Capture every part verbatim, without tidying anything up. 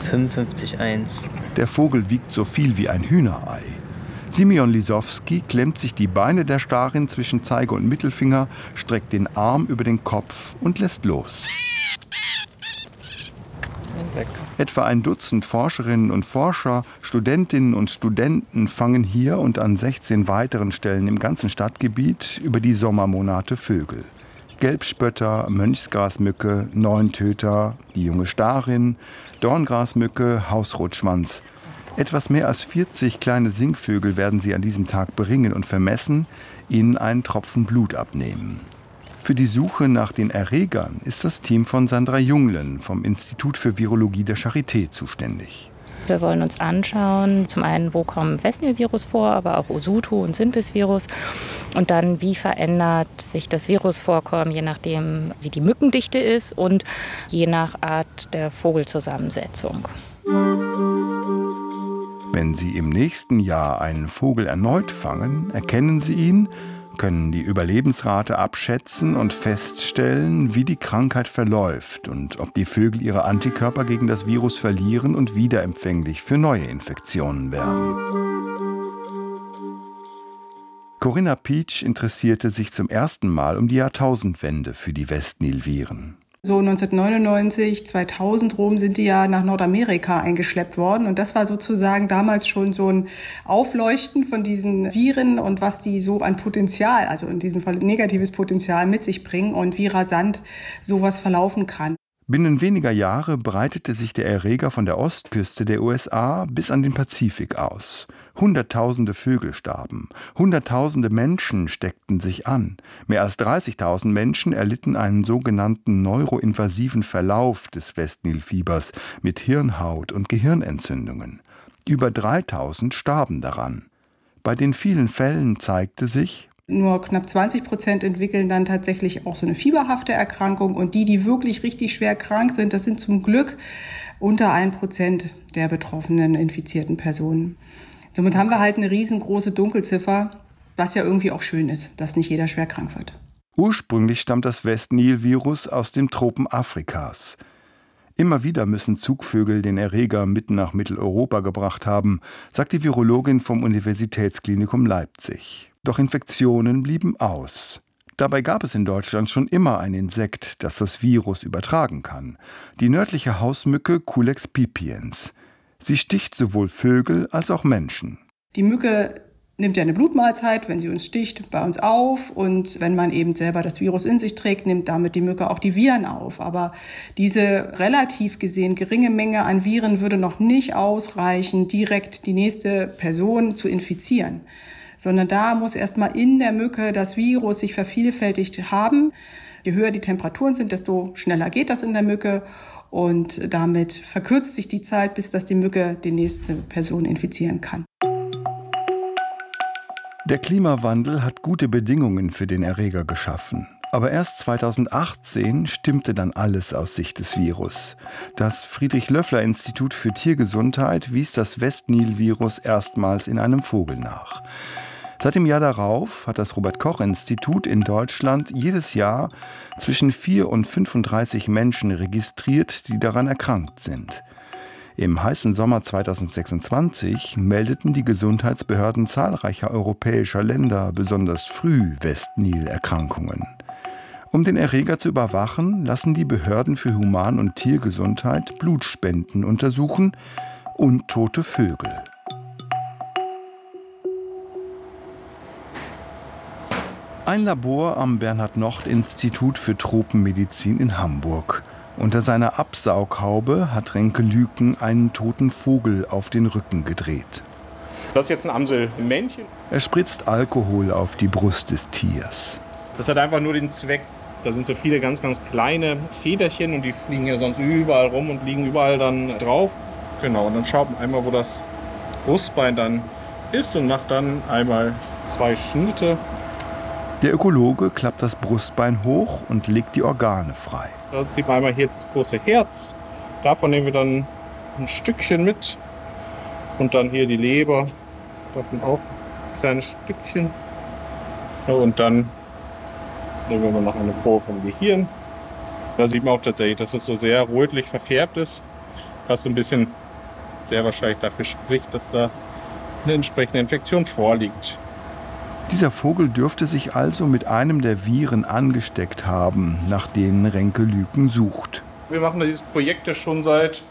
fünfundfünfzig Komma eins. Der Vogel wiegt so viel wie ein Hühnerei. Simeon Lisowski klemmt sich die Beine der Starin zwischen Zeige und Mittelfinger, streckt den Arm über den Kopf und lässt los. Weg. Etwa ein Dutzend Forscherinnen und Forscher, Studentinnen und Studenten fangen hier und an sechzehn weiteren Stellen im ganzen Stadtgebiet über die Sommermonate Vögel. Gelbspötter, Mönchsgrasmücke, Neuntöter, die junge Starin, Dorngrasmücke, Hausrotschwanz. Etwas mehr als vierzig kleine Singvögel werden sie an diesem Tag beringen und vermessen, ihnen einen Tropfen Blut abnehmen. Für die Suche nach den Erregern ist das Team von Sandra Junglen vom Institut für Virologie der Charité zuständig. Wir wollen uns anschauen, zum einen, wo kommt Westnil-Virus vor, aber auch Usutu und Sinpis-Virus. Und dann, wie verändert sich das Virusvorkommen, je nachdem, wie die Mückendichte ist und je nach Art der Vogelzusammensetzung. Wenn Sie im nächsten Jahr einen Vogel erneut fangen, erkennen Sie ihn, können die Überlebensrate abschätzen und feststellen, wie die Krankheit verläuft und ob die Vögel ihre Antikörper gegen das Virus verlieren und wieder empfänglich für neue Infektionen werden. Corinna Pietsch interessierte sich zum ersten Mal um die Jahrtausendwende für die Westnil-Viren. So neunzehnhundertneunundneunzig, zweitausend rum sind die ja nach Nordamerika eingeschleppt worden. Und das war sozusagen damals schon so ein Aufleuchten von diesen Viren und was die so an Potenzial, also in diesem Fall negatives Potenzial mit sich bringen und wie rasant sowas verlaufen kann. Binnen weniger Jahre breitete sich der Erreger von der Ostküste der U S A bis an den Pazifik aus. Hunderttausende Vögel starben, Hunderttausende Menschen steckten sich an. Mehr als dreißigtausend Menschen erlitten einen sogenannten neuroinvasiven Verlauf des Westnil-Fiebers mit Hirnhaut- und Gehirnentzündungen. Über dreitausend starben daran. Bei den vielen Fällen zeigte sich, nur knapp zwanzig Prozent entwickeln dann tatsächlich auch so eine fieberhafte Erkrankung. Und die, die wirklich richtig schwer krank sind, das sind zum Glück unter ein Prozent der betroffenen infizierten Personen. Somit haben wir halt eine riesengroße Dunkelziffer, was ja irgendwie auch schön ist, dass nicht jeder schwer krank wird. Ursprünglich stammt das Westnil-Virus aus den Tropen Afrikas. Immer wieder müssen Zugvögel den Erreger mitten nach Mitteleuropa gebracht haben, sagt die Virologin vom Universitätsklinikum Leipzig. Doch Infektionen blieben aus. Dabei gab es in Deutschland schon immer ein Insekt, das das Virus übertragen kann. Die nördliche Hausmücke Culex pipiens. Sie sticht sowohl Vögel als auch Menschen. Die Mücke nimmt ja eine Blutmahlzeit, wenn sie uns sticht, bei uns auf. Und wenn man eben selber das Virus in sich trägt, nimmt damit die Mücke auch die Viren auf. Aber diese relativ gesehen geringe Menge an Viren würde noch nicht ausreichen, direkt die nächste Person zu infizieren. Sondern da muss erstmal in der Mücke das Virus sich vervielfältigt haben. Je höher die Temperaturen sind, desto schneller geht das in der Mücke. Und damit verkürzt sich die Zeit, bis dass die Mücke die nächste Person infizieren kann. Der Klimawandel hat gute Bedingungen für den Erreger geschaffen. Aber erst zweitausendachtzehn stimmte dann alles aus Sicht des Virus. Das Friedrich-Löffler-Institut für Tiergesundheit wies das Westnil-Virus erstmals in einem Vogel nach. Seit dem Jahr darauf hat das Robert-Koch-Institut in Deutschland jedes Jahr zwischen vier und fünfunddreißig Menschen registriert, die daran erkrankt sind. Im heißen Sommer zweitausendsechsundzwanzig meldeten die Gesundheitsbehörden zahlreicher europäischer Länder besonders früh Westnil-Erkrankungen. Um den Erreger zu überwachen, lassen die Behörden für Human- und Tiergesundheit Blutspenden untersuchen und tote Vögel. Ein Labor am Bernhard-Nocht-Institut für Tropenmedizin in Hamburg. Unter seiner Absaughaube hat Renke Lüken einen toten Vogel auf den Rücken gedreht. Das ist jetzt ein Amselmännchen. Er spritzt Alkohol auf die Brust des Tiers. Das hat einfach nur den Zweck, da sind so viele ganz, ganz kleine Federchen und die fliegen ja sonst überall rum und liegen überall dann drauf. Genau, und dann schaut man einmal, wo das Brustbein dann ist und macht dann einmal zwei Schnitte. Der Ökologe klappt das Brustbein hoch und legt die Organe frei. Da sieht man einmal hier das große Herz. Davon nehmen wir dann ein Stückchen mit. Und dann hier die Leber. Davon auch ein kleines Stückchen. Ja, und dann nehmen wir noch eine Probe vom Gehirn. Da sieht man auch tatsächlich, dass es so sehr rötlich verfärbt ist. was so ein bisschen sehr wahrscheinlich dafür spricht, dass da eine entsprechende Infektion vorliegt. Dieser Vogel dürfte sich also mit einem der Viren angesteckt haben, nach denen Renke Lüken sucht. Wir machen dieses Projekt ja schon seit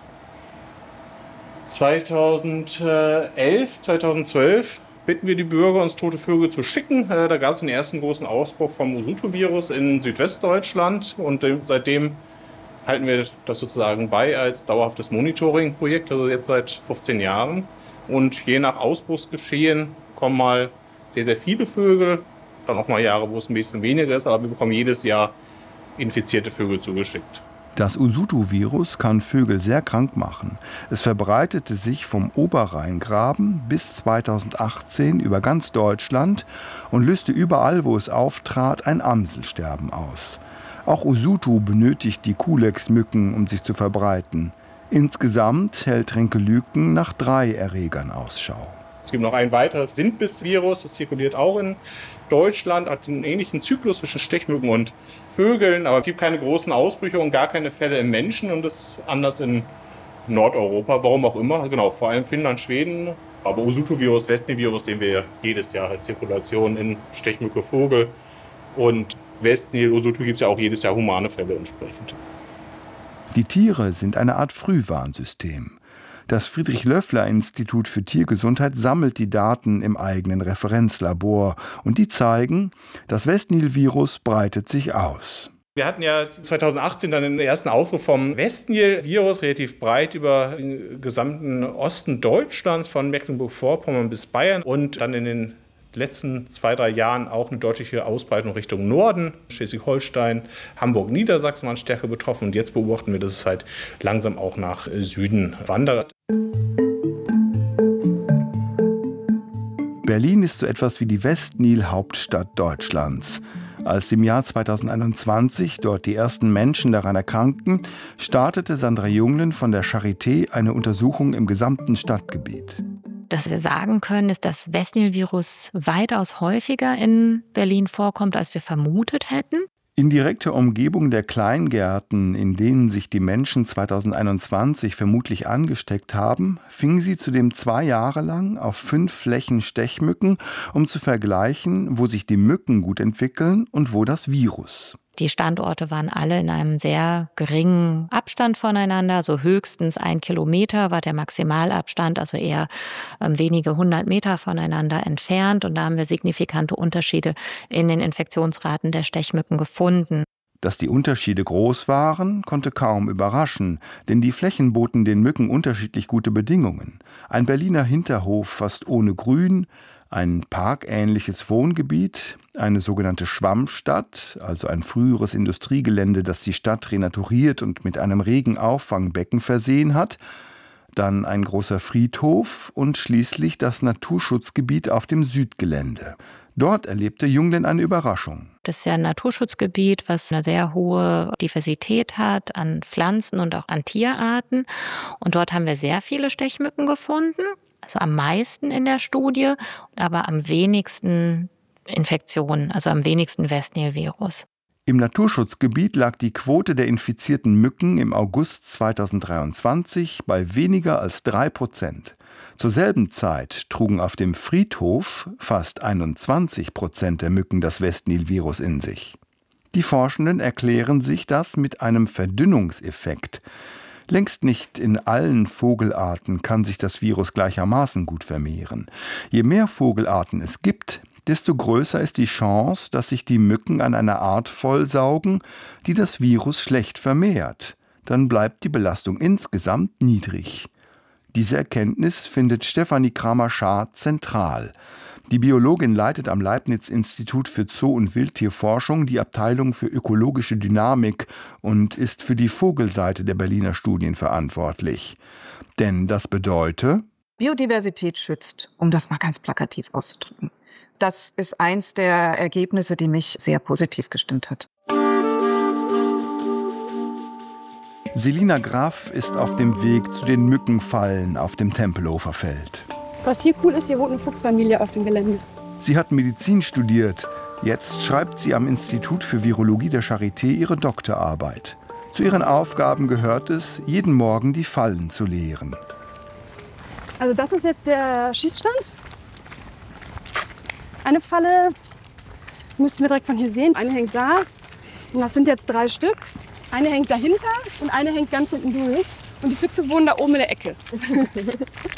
zweitausendelf, zweitausendzwölf. Bitten wir die Bürger, uns tote Vögel zu schicken. Da gab es den ersten großen Ausbruch vom Osuto-Virus in Südwestdeutschland. Und seitdem halten wir das sozusagen bei als dauerhaftes Monitoring-Projekt, also jetzt seit fünfzehn Jahren. Und je nach Ausbruchsgeschehen kommen mal sehr, sehr viele Vögel. Dann auch mal Jahre, wo es ein bisschen weniger ist. Aber wir bekommen jedes Jahr infizierte Vögel zugeschickt. Das Osuto-Virus kann Vögel sehr krank machen. Es verbreitete sich vom Oberrheingraben bis zweitausendachtzehn über ganz Deutschland und löste überall, wo es auftrat, ein Amselsterben aus. Auch Osuto benötigt die Culex-Mücken, um sich zu verbreiten. Insgesamt hält Renke Lüken nach drei Erregern Ausschau. Es gibt noch ein weiteres Sintbiss-Virus, das zirkuliert auch in Deutschland, hat einen ähnlichen Zyklus zwischen Stechmücken und Vögeln, aber es gibt keine großen Ausbrüche und gar keine Fälle im Menschen und das ist anders in Nordeuropa, warum auch immer, genau, vor allem Finnland, Schweden. Aber Osuto-Virus, Westnil-Virus sehen wir jedes Jahr als Zirkulation in Stechmücke, Vogel und Westnil, Osuto gibt es ja auch jedes Jahr humane Fälle entsprechend. Die Tiere sind eine Art Frühwarnsystem. Das Friedrich-Löffler-Institut für Tiergesundheit sammelt die Daten im eigenen Referenzlabor und die zeigen, das Westnil-Virus breitet sich aus. Wir hatten ja zweitausendachtzehn dann den ersten Ausbruch vom Westnil-Virus, relativ breit über den gesamten Osten Deutschlands, von Mecklenburg-Vorpommern bis Bayern und dann in den letzten zwei, drei Jahren auch eine deutliche Ausbreitung Richtung Norden. Schleswig-Holstein, Hamburg, Niedersachsen waren stärker betroffen. Und jetzt beobachten wir, dass es halt langsam auch nach Süden wandert. Berlin ist so etwas wie die Westnil-Hauptstadt Deutschlands. Als im Jahr zweitausendeinundzwanzig dort die ersten Menschen daran erkrankten, startete Sandra Junglen von der Charité eine Untersuchung im gesamten Stadtgebiet. Das wir sagen können, ist, dass Westnil-Virus weitaus häufiger in Berlin vorkommt, als wir vermutet hätten. In direkter Umgebung der Kleingärten, in denen sich die Menschen zweitausendeinundzwanzig vermutlich angesteckt haben, fingen sie zudem zwei Jahre lang auf fünf Flächen Stechmücken, um zu vergleichen, wo sich die Mücken gut entwickeln und wo das Virus. Die Standorte waren alle in einem sehr geringen Abstand voneinander, so höchstens ein Kilometer war der Maximalabstand, also eher ähm, wenige hundert Meter voneinander entfernt. Und da haben wir signifikante Unterschiede in den Infektionsraten der Stechmücken gefunden. Dass die Unterschiede groß waren, konnte kaum überraschen, denn die Flächen boten den Mücken unterschiedlich gute Bedingungen. Ein Berliner Hinterhof fast ohne Grün, ein parkähnliches Wohngebiet, eine sogenannte Schwammstadt, also ein früheres Industriegelände, das die Stadt renaturiert und mit einem Regenauffangbecken versehen hat, dann ein großer Friedhof und schließlich das Naturschutzgebiet auf dem Südgelände. Dort erlebte Junglen eine Überraschung. Das ist ja ein Naturschutzgebiet, was eine sehr hohe Diversität hat an Pflanzen und auch an Tierarten. Und dort haben wir sehr viele Stechmücken gefunden. Also am meisten in der Studie, aber am wenigsten Infektionen, also am wenigsten Westnil-Virus. Im Naturschutzgebiet lag die Quote der infizierten Mücken im August zweitausenddreiundzwanzig bei weniger als drei Prozent. Zur selben Zeit trugen auf dem Friedhof fast einundzwanzig Prozent der Mücken das Westnil-Virus in sich. Die Forschenden erklären sich das mit einem Verdünnungseffekt. Längst nicht in allen Vogelarten kann sich das Virus gleichermaßen gut vermehren. Je mehr Vogelarten es gibt, desto größer ist die Chance, dass sich die Mücken an einer Art vollsaugen, die das Virus schlecht vermehrt. Dann bleibt die Belastung insgesamt niedrig. Diese Erkenntnis findet Stefanie Kramer-Schaar zentral. Die Biologin leitet am Leibniz-Institut für Zoo- und Wildtierforschung die Abteilung für ökologische Dynamik und ist für die Vogelseite der Berliner Studien verantwortlich. Denn das bedeutet: Biodiversität schützt, um das mal ganz plakativ auszudrücken. Das ist eins der Ergebnisse, die mich sehr positiv gestimmt hat. Selina Graff ist auf dem Weg zu den Mückenfallen auf dem Tempelhofer Feld. Was hier cool ist, hier wohnt eine Fuchsfamilie auf dem Gelände. Sie hat Medizin studiert. Jetzt schreibt sie am Institut für Virologie der Charité ihre Doktorarbeit. Zu ihren Aufgaben gehört es, jeden Morgen die Fallen zu leeren. Also das ist jetzt der Schießstand. Eine Falle müssten wir direkt von hier sehen. Eine hängt da. Und das sind jetzt drei Stück. Eine hängt dahinter und eine hängt ganz hinten durch. Und die Füchse wohnen da oben in der Ecke. Müssen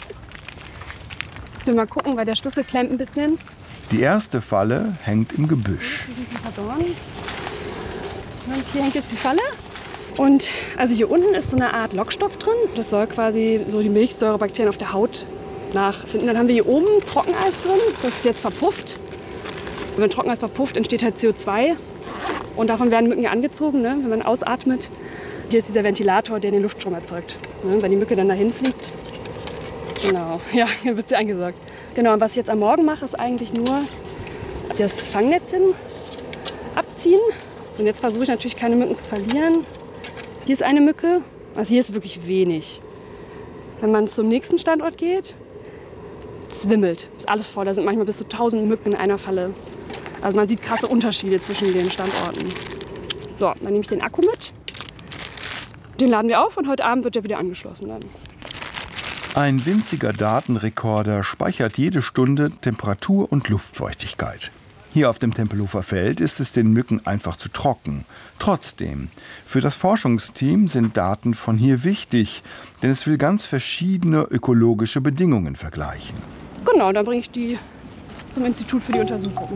wir mal gucken, weil der Schlüssel klemmt ein bisschen. Die erste Falle hängt im Gebüsch. Und hier hängt jetzt die Falle. Und also hier unten ist so eine Art Lockstoff drin. Das soll quasi so die Milchsäurebakterien auf der Haut nachfinden. Dann haben wir hier oben Trockeneis drin. Das ist jetzt verpufft. Und wenn Trockeneis verpufft, entsteht halt C O zwei. Und davon werden Mücken angezogen, ne, wenn man ausatmet. Hier ist dieser Ventilator, der den Luftstrom erzeugt. Ne, wenn die Mücke dann dahin fliegt. Genau, ja, hier wird sie eingesaugt. Genau, und was ich jetzt am Morgen mache, ist eigentlich nur das Fangnetzchen abziehen. Und jetzt versuche ich natürlich keine Mücken zu verlieren. Hier ist eine Mücke, also hier ist wirklich wenig. Wenn man zum nächsten Standort geht, es wimmelt, ist alles voll. Da sind manchmal bis zu tausend Mücken in einer Falle. Also man sieht krasse Unterschiede zwischen den Standorten. So, dann nehme ich den Akku mit. Den laden wir auf und heute Abend wird er wieder angeschlossen dann. Ein winziger Datenrekorder speichert jede Stunde Temperatur und Luftfeuchtigkeit. Hier auf dem Tempelhofer Feld ist es den Mücken einfach zu trocken. Trotzdem, für das Forschungsteam sind Daten von hier wichtig, denn es will ganz verschiedene ökologische Bedingungen vergleichen. Genau, dann bringe ich die zum Institut für die Untersuchung.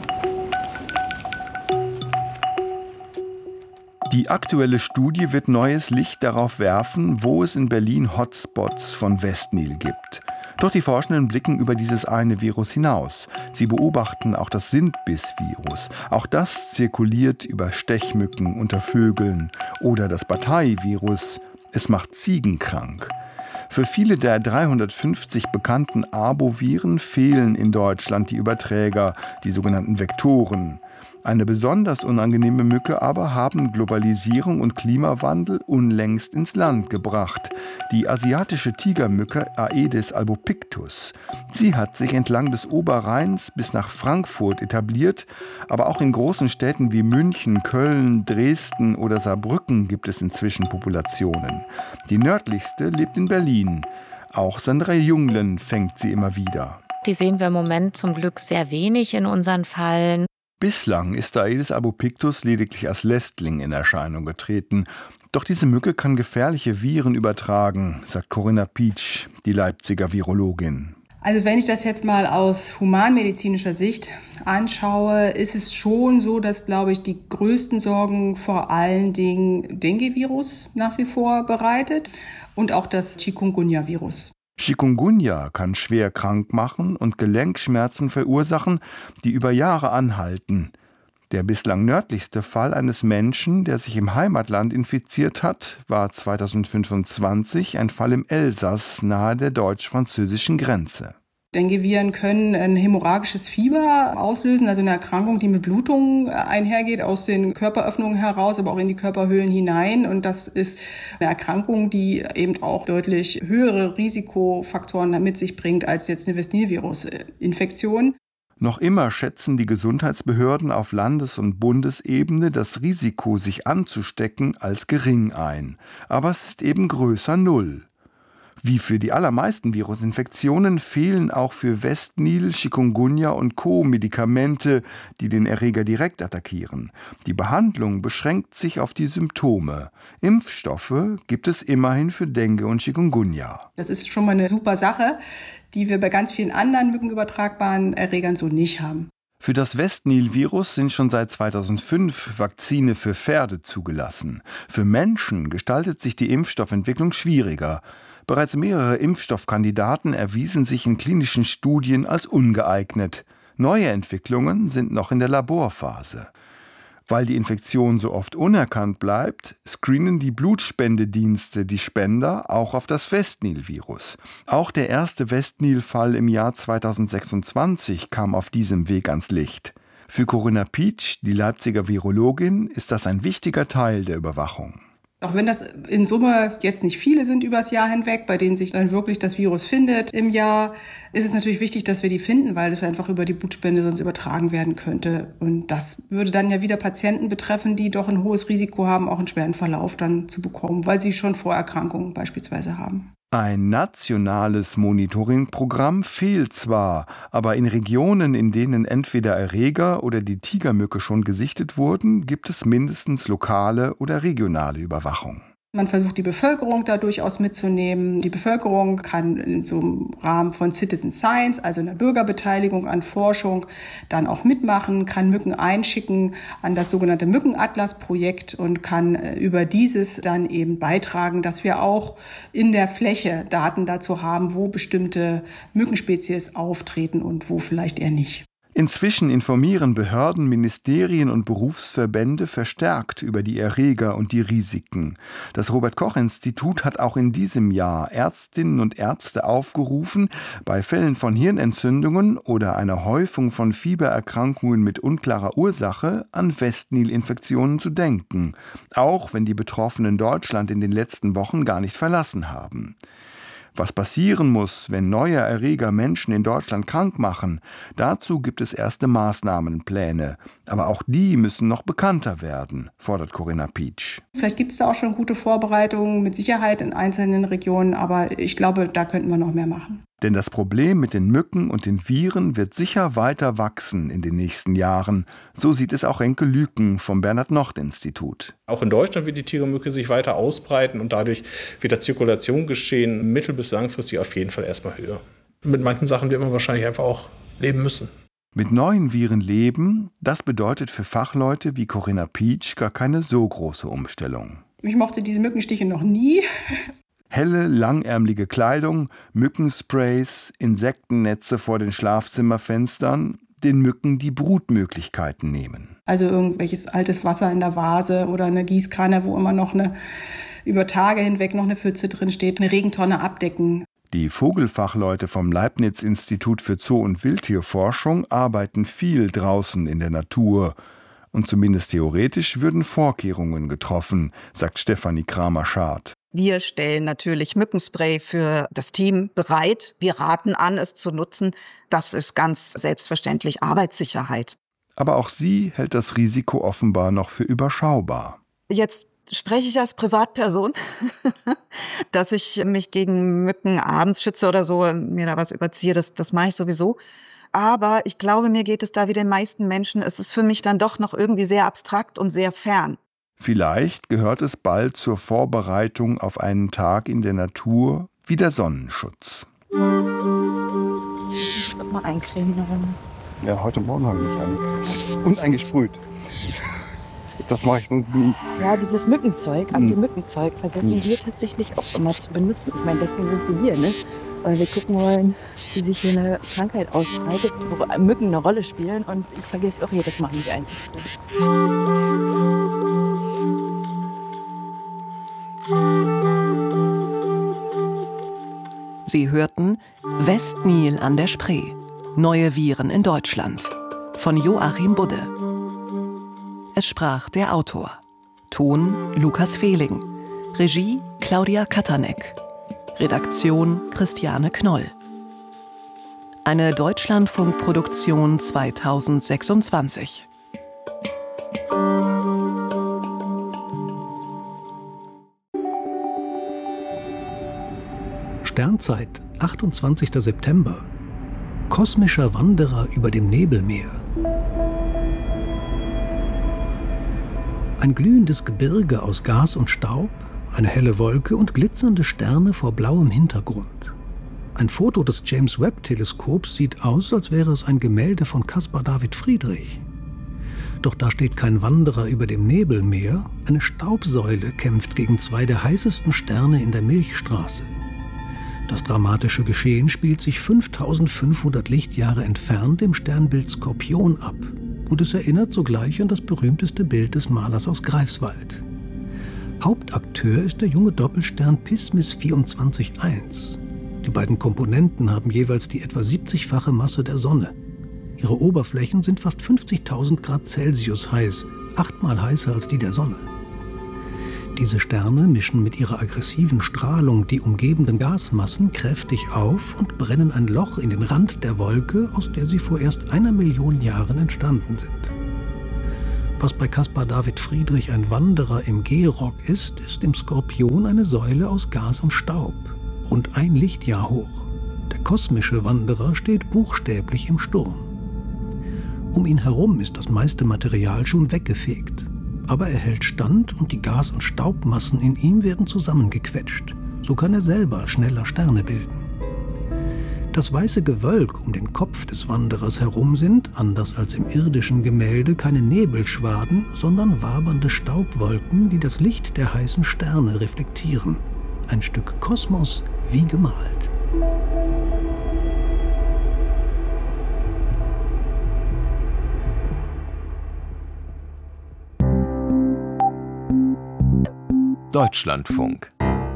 Die aktuelle Studie wird neues Licht darauf werfen, wo es in Berlin Hotspots von Westnil gibt. Doch die Forschenden blicken über dieses eine Virus hinaus. Sie beobachten auch das Sintbiss-Virus. Auch das zirkuliert über Stechmücken unter Vögeln. Oder das Bataille-Virus. Es macht Ziegen krank. Für viele der dreihundertfünfzig bekannten Arboviren fehlen in Deutschland die Überträger, die sogenannten Vektoren. Eine besonders unangenehme Mücke aber haben Globalisierung und Klimawandel unlängst ins Land gebracht. Die asiatische Tigermücke Aedes albopictus. Sie hat sich entlang des Oberrheins bis nach Frankfurt etabliert, aber auch in großen Städten wie München, Köln, Dresden oder Saarbrücken gibt es inzwischen Populationen. Die nördlichste lebt in Berlin. Auch Sandra Junglen fängt sie immer wieder. Die sehen wir im Moment zum Glück sehr wenig in unseren Fallen. Bislang ist Aedes albopictus lediglich als Lästling in Erscheinung getreten. Doch diese Mücke kann gefährliche Viren übertragen, sagt Corinna Pietsch, die Leipziger Virologin. Also wenn ich das jetzt mal aus humanmedizinischer Sicht anschaue, ist es schon so, dass, glaube ich, die größten Sorgen vor allen Dingen Dengue-Virus nach wie vor bereitet und auch das Chikungunya-Virus. Chikungunya kann schwer krank machen und Gelenkschmerzen verursachen, die über Jahre anhalten. Der bislang nördlichste Fall eines Menschen, der sich im Heimatland infiziert hat, war zweitausendfünfundzwanzig ein Fall im Elsass nahe der deutsch-französischen Grenze. Dengue-Viren können ein hämorrhagisches Fieber auslösen, also eine Erkrankung, die mit Blutungen einhergeht, aus den Körperöffnungen heraus, aber auch in die Körperhöhlen hinein. Und das ist eine Erkrankung, die eben auch deutlich höhere Risikofaktoren mit sich bringt als jetzt eine Westnil-Virus-Infektion. Noch immer schätzen die Gesundheitsbehörden auf Landes- und Bundesebene das Risiko, sich anzustecken, als gering ein. Aber es ist eben größer Null. Wie für die allermeisten Virusinfektionen fehlen auch für Westnil, Chikungunya und Co. Medikamente, die den Erreger direkt attackieren. Die Behandlung beschränkt sich auf die Symptome. Impfstoffe gibt es immerhin für Dengue und Chikungunya. Das ist schon mal eine super Sache, die wir bei ganz vielen anderen mückenübertragbaren Erregern so nicht haben. Für das Westnil-Virus sind schon seit zweitausendfünf Vakzine für Pferde zugelassen. Für Menschen gestaltet sich die Impfstoffentwicklung schwieriger. Bereits mehrere Impfstoffkandidaten erwiesen sich in klinischen Studien als ungeeignet. Neue Entwicklungen sind noch in der Laborphase. Weil die Infektion so oft unerkannt bleibt, screenen die Blutspendedienste die Spender auch auf das Westnil-Virus. Auch der erste Westnil-Fall im Jahr zweitausendsechsundzwanzig kam auf diesem Weg ans Licht. Für Corinna Pietsch, die Leipziger Virologin, ist das ein wichtiger Teil der Überwachung. Auch wenn das in Summe jetzt nicht viele sind übers Jahr hinweg, bei denen sich dann wirklich das Virus findet im Jahr, ist es natürlich wichtig, dass wir die finden, weil es einfach über die Blutspende sonst übertragen werden könnte. Und das würde dann ja wieder Patienten betreffen, die doch ein hohes Risiko haben, auch einen schweren Verlauf dann zu bekommen, weil sie schon Vorerkrankungen beispielsweise haben. Ein nationales Monitoringprogramm fehlt zwar, aber in Regionen, in denen entweder Erreger oder die Tigermücke schon gesichtet wurden, gibt es mindestens lokale oder regionale Überwachung. Man versucht, die Bevölkerung da durchaus mitzunehmen. Die Bevölkerung kann in so einem Rahmen von Citizen Science, also einer Bürgerbeteiligung an Forschung, dann auch mitmachen, kann Mücken einschicken an das sogenannte Mückenatlas-Projekt und kann über dieses dann eben beitragen, dass wir auch in der Fläche Daten dazu haben, wo bestimmte Mückenspezies auftreten und wo vielleicht eher nicht. Inzwischen informieren Behörden, Ministerien und Berufsverbände verstärkt über die Erreger und die Risiken. Das Robert-Koch-Institut hat auch in diesem Jahr Ärztinnen und Ärzte aufgerufen, bei Fällen von Hirnentzündungen oder einer Häufung von Fiebererkrankungen mit unklarer Ursache an Westnil-Infektionen zu denken, auch wenn die Betroffenen Deutschland in den letzten Wochen gar nicht verlassen haben. Was passieren muss, wenn neue Erreger Menschen in Deutschland krank machen, dazu gibt es erste Maßnahmenpläne. Aber auch die müssen noch bekannter werden, fordert Corinna Pietsch. Vielleicht gibt es da auch schon gute Vorbereitungen, mit Sicherheit in einzelnen Regionen, aber ich glaube, da könnten wir noch mehr machen. Denn das Problem mit den Mücken und den Viren wird sicher weiter wachsen in den nächsten Jahren. So sieht es auch Renke Lüken vom Bernhard-Nocht-Institut. Auch in Deutschland wird die Tigermücke sich weiter ausbreiten und dadurch wird das Zirkulationsgeschehen mittel- bis langfristig auf jeden Fall erstmal höher. Mit manchen Sachen wird man wahrscheinlich einfach auch leben müssen. Mit neuen Viren leben, das bedeutet für Fachleute wie Corinna Pietsch gar keine so große Umstellung. Ich mochte diese Mückenstiche noch nie. Helle, langärmelige Kleidung, Mückensprays, Insektennetze vor den Schlafzimmerfenstern, den Mücken die Brutmöglichkeiten nehmen. Also irgendwelches altes Wasser in der Vase oder eine Gießkanne, wo immer noch eine über Tage hinweg noch eine Pfütze drin steht, eine Regentonne abdecken. Die Vogelfachleute vom Leibniz-Institut für Zoo- und Wildtierforschung arbeiten viel draußen in der Natur. Und zumindest theoretisch würden Vorkehrungen getroffen, sagt Stefanie Kramer-Schad. Wir stellen natürlich Mückenspray für das Team bereit. Wir raten an, es zu nutzen. Das ist ganz selbstverständlich Arbeitssicherheit. Aber auch sie hält das Risiko offenbar noch für überschaubar. Jetzt spreche ich als Privatperson, dass ich mich gegen Mücken abends schütze oder so, mir da was überziehe, das, das mache ich sowieso. Aber ich glaube, mir geht es da wie den meisten Menschen, es ist für mich dann doch noch irgendwie sehr abstrakt und sehr fern. Vielleicht gehört es bald zur Vorbereitung auf einen Tag in der Natur wie der Sonnenschutz. Ich will mal eincremen. Ja, heute Morgen habe ich mich eingecremt. Und eingesprüht. Das mache ich sonst nie. Ja, dieses Mückenzeug, Anti-Mückenzeug, vergessen wir tatsächlich auch immer zu benutzen. Ich meine, deswegen sind wir hier, ne? Weil wir gucken wollen, wie sich hier eine Krankheit ausbreitet, wo Mücken eine Rolle spielen. Und ich vergesse auch jedes Mal, mich einzusprühen. Sie hörten Westnil an der Spree. Neue Viren in Deutschland von Joachim Budde. Es sprach der Autor. Ton Lukas Fehling. Regie Claudia Katanek. Redaktion Christiane Knoll. Eine Deutschlandfunk-Produktion zweitausendsechsundzwanzig. Sternzeit, achtundzwanzigster September. Kosmischer Wanderer über dem Nebelmeer. Ein glühendes Gebirge aus Gas und Staub, eine helle Wolke und glitzernde Sterne vor blauem Hintergrund. Ein Foto des James-Webb-Teleskops sieht aus, als wäre es ein Gemälde von Caspar David Friedrich. Doch da steht kein Wanderer über dem Nebelmeer, eine Staubsäule kämpft gegen zwei der heißesten Sterne in der Milchstraße. Das dramatische Geschehen spielt sich fünftausendfünfhundert Lichtjahre entfernt im Sternbild Skorpion ab. Und es erinnert sogleich an das berühmteste Bild des Malers aus Greifswald. Hauptakteur ist der junge Doppelstern Pismis vierundzwanzig eins. Die beiden Komponenten haben jeweils die etwa siebzigfache Masse der Sonne. Ihre Oberflächen sind fast fünfzigtausend Grad Celsius heiß, achtmal heißer als die der Sonne. Diese Sterne mischen mit ihrer aggressiven Strahlung die umgebenden Gasmassen kräftig auf und brennen ein Loch in den Rand der Wolke, aus der sie vor erst einer Million Jahren entstanden sind. Was bei Caspar David Friedrich ein Wanderer im Gehrock ist, ist im Skorpion eine Säule aus Gas und Staub, rund ein Lichtjahr hoch. Der kosmische Wanderer steht buchstäblich im Sturm. Um ihn herum ist das meiste Material schon weggefegt. Aber er hält stand und die Gas- und Staubmassen in ihm werden zusammengequetscht. So kann er selber schneller Sterne bilden. Das weiße Gewölk um den Kopf des Wanderers herum sind, anders als im irdischen Gemälde, keine Nebelschwaden, sondern wabernde Staubwolken, die das Licht der heißen Sterne reflektieren. Ein Stück Kosmos wie gemalt. Deutschlandfunk.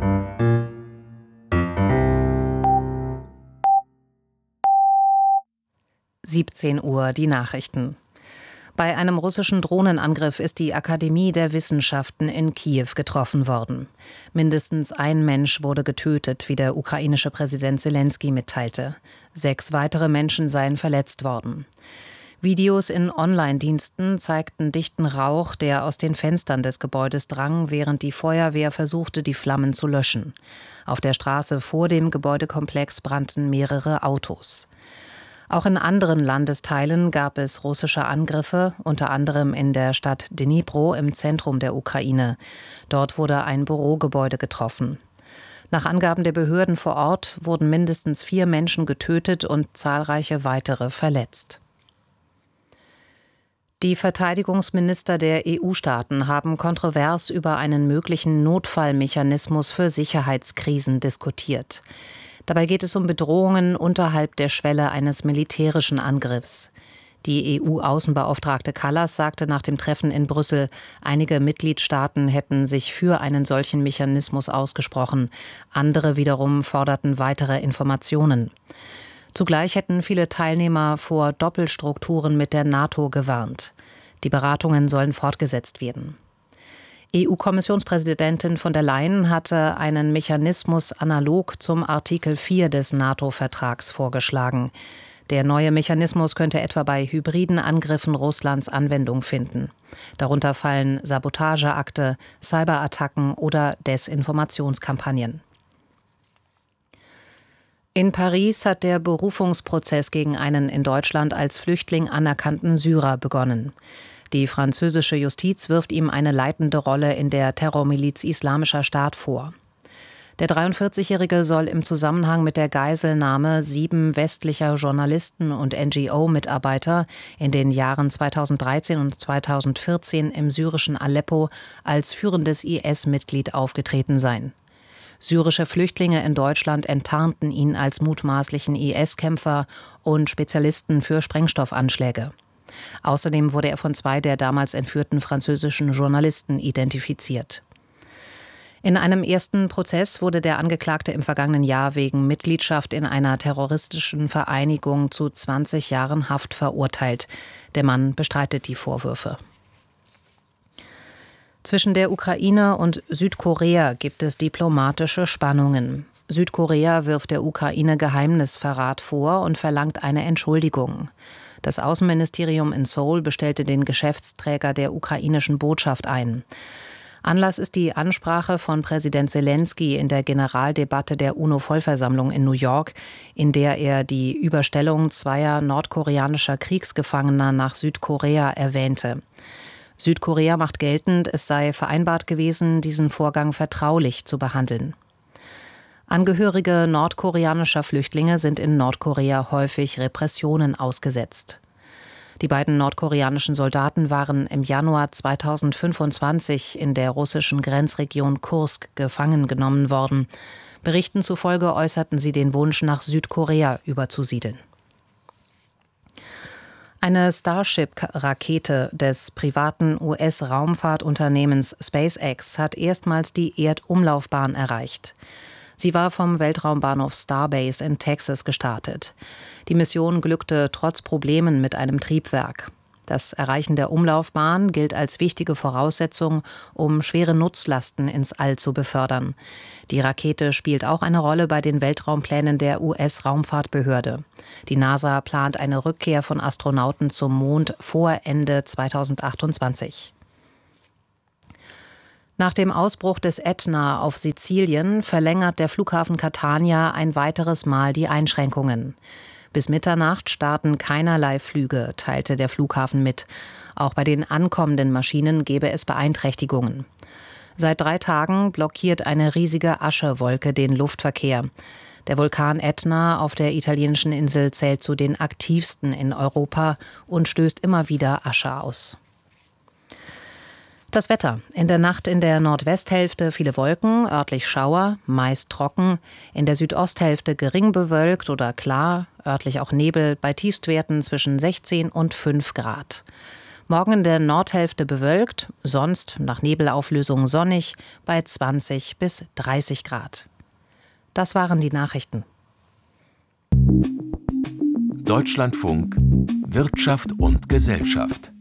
siebzehn Uhr, die Nachrichten. Bei einem russischen Drohnenangriff ist die Akademie der Wissenschaften in Kiew getroffen worden. Mindestens ein Mensch wurde getötet, wie der ukrainische Präsident Selenskyj mitteilte. Sechs weitere Menschen seien verletzt worden. Videos in Online-Diensten zeigten dichten Rauch, der aus den Fenstern des Gebäudes drang, während die Feuerwehr versuchte, die Flammen zu löschen. Auf der Straße vor dem Gebäudekomplex brannten mehrere Autos. Auch in anderen Landesteilen gab es russische Angriffe, unter anderem in der Stadt Dnipro im Zentrum der Ukraine. Dort wurde ein Bürogebäude getroffen. Nach Angaben der Behörden vor Ort wurden mindestens vier Menschen getötet und zahlreiche weitere verletzt. Die Verteidigungsminister der E U-Staaten haben kontrovers über einen möglichen Notfallmechanismus für Sicherheitskrisen diskutiert. Dabei geht es um Bedrohungen unterhalb der Schwelle eines militärischen Angriffs. Die E U-Außenbeauftragte Kallas sagte nach dem Treffen in Brüssel, einige Mitgliedstaaten hätten sich für einen solchen Mechanismus ausgesprochen. Andere wiederum forderten weitere Informationen. Zugleich hätten viele Teilnehmer vor Doppelstrukturen mit der NATO gewarnt. Die Beratungen sollen fortgesetzt werden. E U-Kommissionspräsidentin von der Leyen hatte einen Mechanismus analog zum Artikel vier des NATO-Vertrags vorgeschlagen. Der neue Mechanismus könnte etwa bei hybriden Angriffen Russlands Anwendung finden. Darunter fallen Sabotageakte, Cyberattacken oder Desinformationskampagnen. In Paris hat der Berufungsprozess gegen einen in Deutschland als Flüchtling anerkannten Syrer begonnen. Die französische Justiz wirft ihm eine leitende Rolle in der Terrormiliz Islamischer Staat vor. Der dreiundvierzigjährige soll im Zusammenhang mit der Geiselnahme sieben westlicher Journalisten und N G O-Mitarbeiter in den Jahren zweitausenddreizehn und zweitausendvierzehn im syrischen Aleppo als führendes I S-Mitglied aufgetreten sein. Syrische Flüchtlinge in Deutschland enttarnten ihn als mutmaßlichen I S-Kämpfer und Spezialisten für Sprengstoffanschläge. Außerdem wurde er von zwei der damals entführten französischen Journalisten identifiziert. In einem ersten Prozess wurde der Angeklagte im vergangenen Jahr wegen Mitgliedschaft in einer terroristischen Vereinigung zu zwanzig Jahren Haft verurteilt. Der Mann bestreitet die Vorwürfe. Zwischen der Ukraine und Südkorea gibt es diplomatische Spannungen. Südkorea wirft der Ukraine Geheimnisverrat vor und verlangt eine Entschuldigung. Das Außenministerium in Seoul bestellte den Geschäftsträger der ukrainischen Botschaft ein. Anlass ist die Ansprache von Präsident Selenskyj in der Generaldebatte der UNO-Vollversammlung in New York, in der er die Überstellung zweier nordkoreanischer Kriegsgefangener nach Südkorea erwähnte. Südkorea macht geltend, es sei vereinbart gewesen, diesen Vorgang vertraulich zu behandeln. Angehörige nordkoreanischer Flüchtlinge sind in Nordkorea häufig Repressionen ausgesetzt. Die beiden nordkoreanischen Soldaten waren im Januar zweitausendfünfundzwanzig in der russischen Grenzregion Kursk gefangen genommen worden. Berichten zufolge äußerten sie den Wunsch, nach Südkorea überzusiedeln. Eine Starship-Rakete des privaten U S-Raumfahrtunternehmens SpaceX hat erstmals die Erdumlaufbahn erreicht. Sie war vom Weltraumbahnhof Starbase in Texas gestartet. Die Mission glückte trotz Problemen mit einem Triebwerk. Das Erreichen der Umlaufbahn gilt als wichtige Voraussetzung, um schwere Nutzlasten ins All zu befördern. Die Rakete spielt auch eine Rolle bei den Weltraumplänen der U S-Raumfahrtbehörde. Die NASA plant eine Rückkehr von Astronauten zum Mond vor Ende zweitausendachtundzwanzig. Nach dem Ausbruch des Ätna auf Sizilien verlängert der Flughafen Catania ein weiteres Mal die Einschränkungen. Bis Mitternacht starten keinerlei Flüge, teilte der Flughafen mit. Auch bei den ankommenden Maschinen gebe es Beeinträchtigungen. Seit drei Tagen blockiert eine riesige Aschewolke den Luftverkehr. Der Vulkan Ätna auf der italienischen Insel zählt zu den aktivsten in Europa und stößt immer wieder Asche aus. Das Wetter. In der Nacht in der Nordwesthälfte viele Wolken, örtlich Schauer, meist trocken. In der Südosthälfte gering bewölkt oder klar, örtlich auch Nebel, bei Tiefstwerten zwischen sechzehn und fünf Grad. Morgen in der Nordhälfte bewölkt, sonst nach Nebelauflösung sonnig, bei zwanzig bis dreißig Grad. Das waren die Nachrichten. Deutschlandfunk Wirtschaft und Gesellschaft.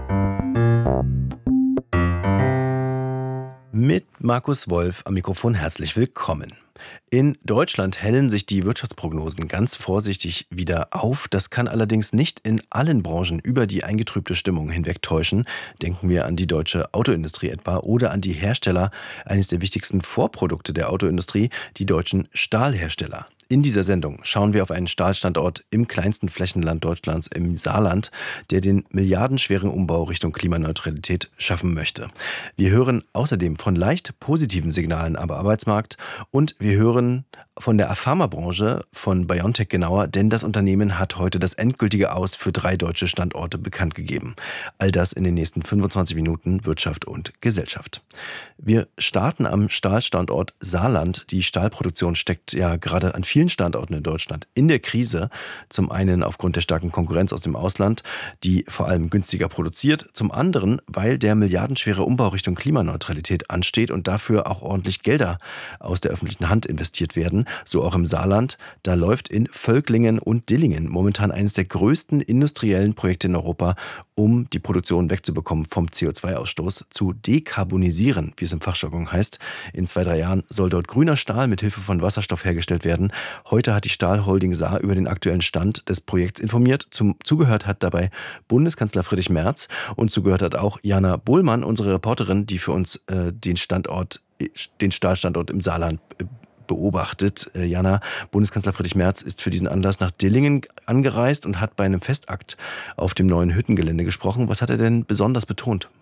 Mit Markus Wolf am Mikrofon herzlich willkommen. In Deutschland hellen sich die Wirtschaftsprognosen ganz vorsichtig wieder auf. Das kann allerdings nicht in allen Branchen über die eingetrübte Stimmung hinwegtäuschen. Denken wir an die deutsche Autoindustrie etwa oder an die Hersteller eines der wichtigsten Vorprodukte der Autoindustrie, die deutschen Stahlhersteller. In dieser Sendung schauen wir auf einen Stahlstandort im kleinsten Flächenland Deutschlands, im Saarland, der den milliardenschweren Umbau Richtung Klimaneutralität schaffen möchte. Wir hören außerdem von leicht positiven Signalen am Arbeitsmarkt und wir hören von der Pharmabranche, von BioNTech genauer, denn das Unternehmen hat heute das endgültige Aus für drei deutsche Standorte bekannt gegeben. All das in den nächsten fünfundzwanzig Minuten Wirtschaft und Gesellschaft. Wir starten am Stahlstandort Saarland. Die Stahlproduktion steckt ja gerade an vielen Standorten in Deutschland in der Krise. Zum einen aufgrund der starken Konkurrenz aus dem Ausland, die vor allem günstiger produziert. Zum anderen, weil der milliardenschwere Umbau Richtung Klimaneutralität ansteht und dafür auch ordentlich Gelder aus der öffentlichen Hand investiert werden. So auch im Saarland. Da läuft in Völklingen und Dillingen momentan eines der größten industriellen Projekte in Europa, um die Produktion wegzubekommen vom C O zwei Ausstoß, zu dekarbonisieren, wie es im Fachjargon heißt. In zwei, drei Jahren soll dort grüner Stahl mit Hilfe von Wasserstoff hergestellt werden. Heute hat die Stahlholding Saar über den aktuellen Stand des Projekts informiert. Zum, zugehört hat dabei Bundeskanzler Friedrich Merz und zugehört hat auch Jana Bohlmann, unsere Reporterin, die für uns äh, den Standort, den Stahlstandort im Saarland äh, beobachtet. Jana, Bundeskanzler Friedrich Merz ist für diesen Anlass nach Dillingen angereist und hat bei einem Festakt auf dem neuen Hüttengelände gesprochen. Was hat er denn besonders betont?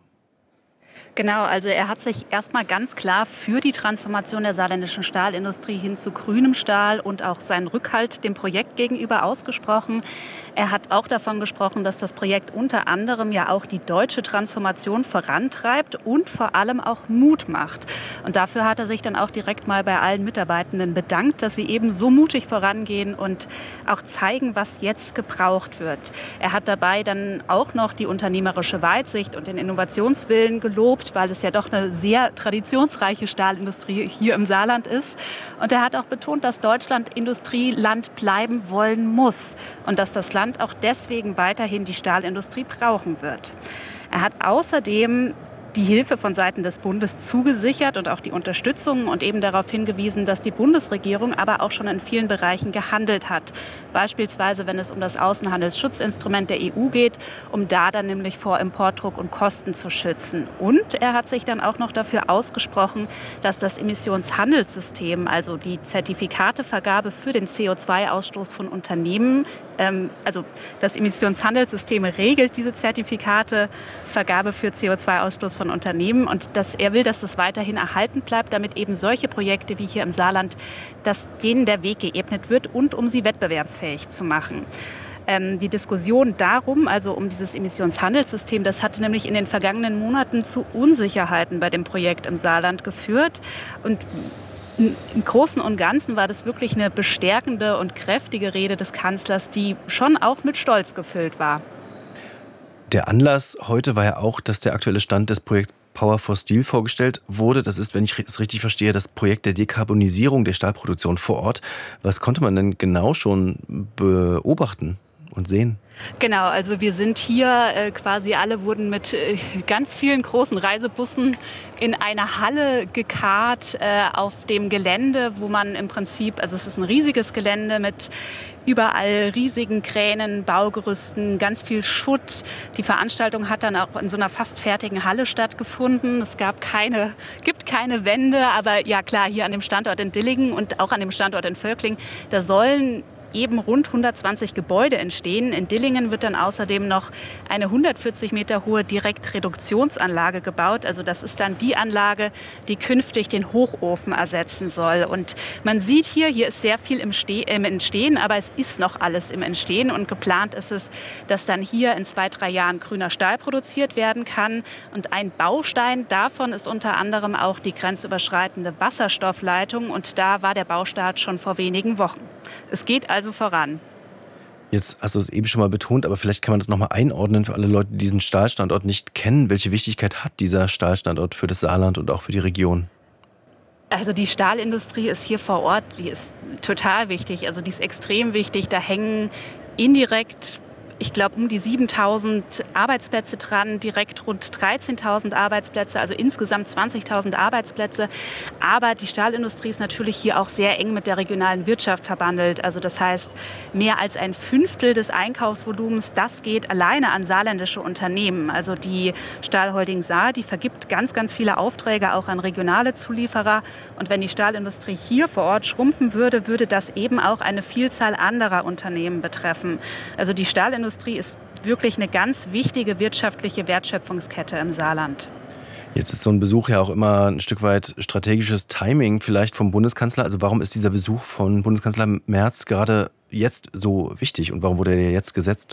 Genau, also er hat sich erstmal ganz klar für die Transformation der saarländischen Stahlindustrie hin zu grünem Stahl und auch seinen Rückhalt dem Projekt gegenüber ausgesprochen. Er hat auch davon gesprochen, dass das Projekt unter anderem ja auch die deutsche Transformation vorantreibt und vor allem auch Mut macht. Und dafür hat er sich dann auch direkt mal bei allen Mitarbeitenden bedankt, dass sie eben so mutig vorangehen und auch zeigen, was jetzt gebraucht wird. Er hat dabei dann auch noch die unternehmerische Weitsicht und den Innovationswillen gelobt, weil es ja doch eine sehr traditionsreiche Stahlindustrie hier im Saarland ist. Und er hat auch betont, dass Deutschland Industrieland bleiben wollen muss und dass das Land auch deswegen weiterhin die Stahlindustrie brauchen wird. Er hat außerdem die Hilfe von Seiten des Bundes zugesichert und auch die Unterstützung und eben darauf hingewiesen, dass die Bundesregierung aber auch schon in vielen Bereichen gehandelt hat. Beispielsweise, wenn es um das Außenhandelsschutzinstrument der E U geht, um da dann nämlich vor Importdruck und Kosten zu schützen. Und er hat sich dann auch noch dafür ausgesprochen, dass das Emissionshandelssystem, also die Zertifikatevergabe für den C O zwei Ausstoß von Unternehmen, ähm, also das Emissionshandelssystem regelt diese Zertifikatevergabe für C O zwei Ausstoß von Unternehmen und dass er will, dass das weiterhin erhalten bleibt, damit eben solche Projekte wie hier im Saarland, dass denen der Weg geebnet wird und um sie wettbewerbsfähig zu machen. Ähm, die Diskussion darum, also um dieses Emissionshandelssystem, das hatte nämlich in den vergangenen Monaten zu Unsicherheiten bei dem Projekt im Saarland geführt und im Großen und Ganzen war das wirklich eine bestärkende und kräftige Rede des Kanzlers, die schon auch mit Stolz gefüllt war. Der Anlass heute war ja auch, dass der aktuelle Stand des Projekts Power for Steel vorgestellt wurde. Das ist, wenn ich es richtig verstehe, das Projekt der Dekarbonisierung der Stahlproduktion vor Ort. Was konnte man denn genau schon beobachten und sehen? Genau, also wir sind hier äh, quasi alle wurden mit äh, ganz vielen großen Reisebussen in eine Halle gekarrt äh, auf dem Gelände, wo man im Prinzip, also es ist ein riesiges Gelände mit überall riesigen Kränen, Baugerüsten, ganz viel Schutt. Die Veranstaltung hat dann auch in so einer fast fertigen Halle stattgefunden. Es gab keine, gibt keine Wände, aber ja klar, hier an dem Standort in Dillingen und auch an dem Standort in Völkling, da sollen eben rund hundertzwanzig Gebäude entstehen. In Dillingen wird dann außerdem noch eine hundertvierzig Meter hohe Direktreduktionsanlage gebaut. Also das ist dann die Anlage, die künftig den Hochofen ersetzen soll. Und man sieht hier, hier ist sehr viel im, Ste- im Entstehen, aber es ist noch alles im Entstehen. Und geplant ist es, dass dann hier in zwei, drei Jahren grüner Stahl produziert werden kann. Und ein Baustein davon ist unter anderem auch die grenzüberschreitende Wasserstoffleitung. Und da war der Baustart schon vor wenigen Wochen. Es geht also voran. Jetzt hast du es eben schon mal betont, aber vielleicht kann man das nochmal einordnen für alle Leute, die diesen Stahlstandort nicht kennen. Welche Wichtigkeit hat dieser Stahlstandort für das Saarland und auch für die Region? Also die Stahlindustrie ist hier vor Ort, die ist total wichtig. Also die ist extrem wichtig. Da hängen indirekt, ich glaube, um die siebentausend Arbeitsplätze dran, direkt rund dreizehntausend Arbeitsplätze, also insgesamt zwanzigtausend Arbeitsplätze. Aber die Stahlindustrie ist natürlich hier auch sehr eng mit der regionalen Wirtschaft verbandelt. Also das heißt, mehr als ein Fünftel des Einkaufsvolumens, das geht alleine an saarländische Unternehmen. Also die Stahlholding Saar, die vergibt ganz, ganz viele Aufträge auch an regionale Zulieferer. Und wenn die Stahlindustrie hier vor Ort schrumpfen würde, würde das eben auch eine Vielzahl anderer Unternehmen betreffen. Also die Stahlindustrie Industrie ist wirklich eine ganz wichtige wirtschaftliche Wertschöpfungskette im Saarland. Jetzt ist so ein Besuch ja auch immer ein Stück weit strategisches Timing vielleicht vom Bundeskanzler. Also warum ist dieser Besuch von Bundeskanzler Merz gerade jetzt so wichtig und warum wurde er jetzt gesetzt?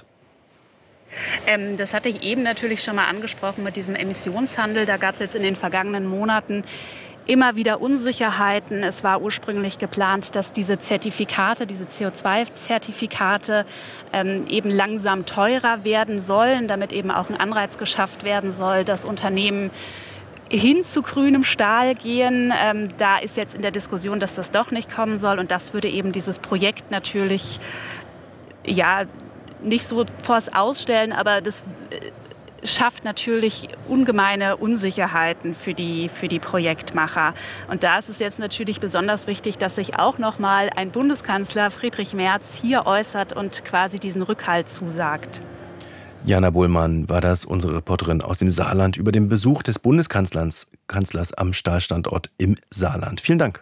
Ähm, das hatte ich eben natürlich schon mal angesprochen mit diesem Emissionshandel. Da gab es jetzt in den vergangenen Monaten immer wieder Unsicherheiten. Es war ursprünglich geplant, dass diese Zertifikate, diese C O zwei Zertifikate ähm, eben langsam teurer werden sollen, damit eben auch ein Anreiz geschafft werden soll, dass Unternehmen hin zu grünem Stahl gehen. Ähm, da ist jetzt in der Diskussion, dass das doch nicht kommen soll. Und das würde eben dieses Projekt natürlich ja nicht so vors Ausstellen, aber das schafft natürlich ungemeine Unsicherheiten für die, für die Projektmacher. Und da ist es jetzt natürlich besonders wichtig, dass sich auch noch mal ein Bundeskanzler Friedrich Merz hier äußert und quasi diesen Rückhalt zusagt. Jana Bohlmann war das, unsere Reporterin aus dem Saarland, über den Besuch des Bundeskanzlers Kanzlers am Stahlstandort im Saarland. Vielen Dank.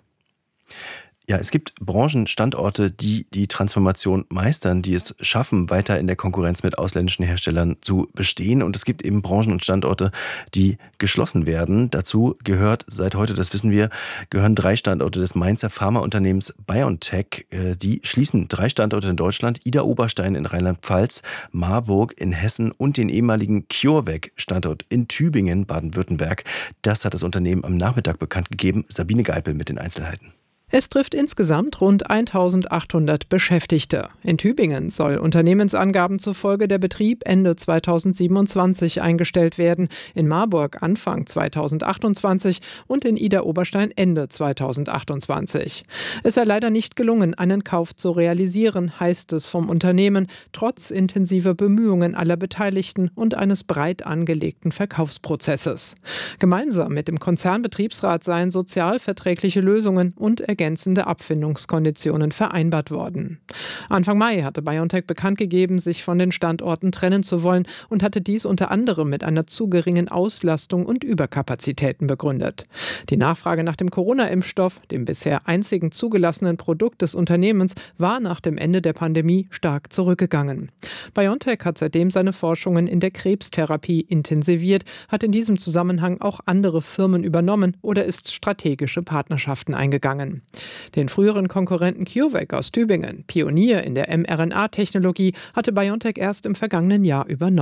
Ja, es gibt Branchenstandorte, die die Transformation meistern, die es schaffen, weiter in der Konkurrenz mit ausländischen Herstellern zu bestehen. Und es gibt eben Branchen und Standorte, die geschlossen werden. Dazu gehört seit heute, das wissen wir, gehören drei Standorte des Mainzer Pharmaunternehmens BioNTech. Die schließen drei Standorte in Deutschland, Idar-Oberstein in Rheinland-Pfalz, Marburg in Hessen und den ehemaligen CureVac-Standort in Tübingen, Baden-Württemberg. Das hat das Unternehmen am Nachmittag bekannt gegeben. Sabine Geipel mit den Einzelheiten. Es trifft insgesamt rund eintausendachthundert Beschäftigte. In Tübingen soll Unternehmensangaben zufolge der Betrieb Ende zweitausendsiebenundzwanzig eingestellt werden, in Marburg Anfang zweitausendachtundzwanzig und in Idar-Oberstein Ende zweitausendachtundzwanzig. Es sei leider nicht gelungen, einen Kauf zu realisieren, heißt es vom Unternehmen, trotz intensiver Bemühungen aller Beteiligten und eines breit angelegten Verkaufsprozesses. Gemeinsam mit dem Konzernbetriebsrat seien sozialverträgliche Lösungen und ergänzende Abfindungskonditionen vereinbart worden. Anfang Mai hatte BioNTech bekannt gegeben, sich von den Standorten trennen zu wollen und hatte dies unter anderem mit einer zu geringen Auslastung und Überkapazitäten begründet. Die Nachfrage nach dem Corona-Impfstoff, dem bisher einzigen zugelassenen Produkt des Unternehmens, war nach dem Ende der Pandemie stark zurückgegangen. BioNTech hat seitdem seine Forschungen in der Krebstherapie intensiviert, hat in diesem Zusammenhang auch andere Firmen übernommen oder ist strategische Partnerschaften eingegangen. Den früheren Konkurrenten CureVac aus Tübingen, Pionier in der mRNA-Technologie, hatte BioNTech erst im vergangenen Jahr übernommen.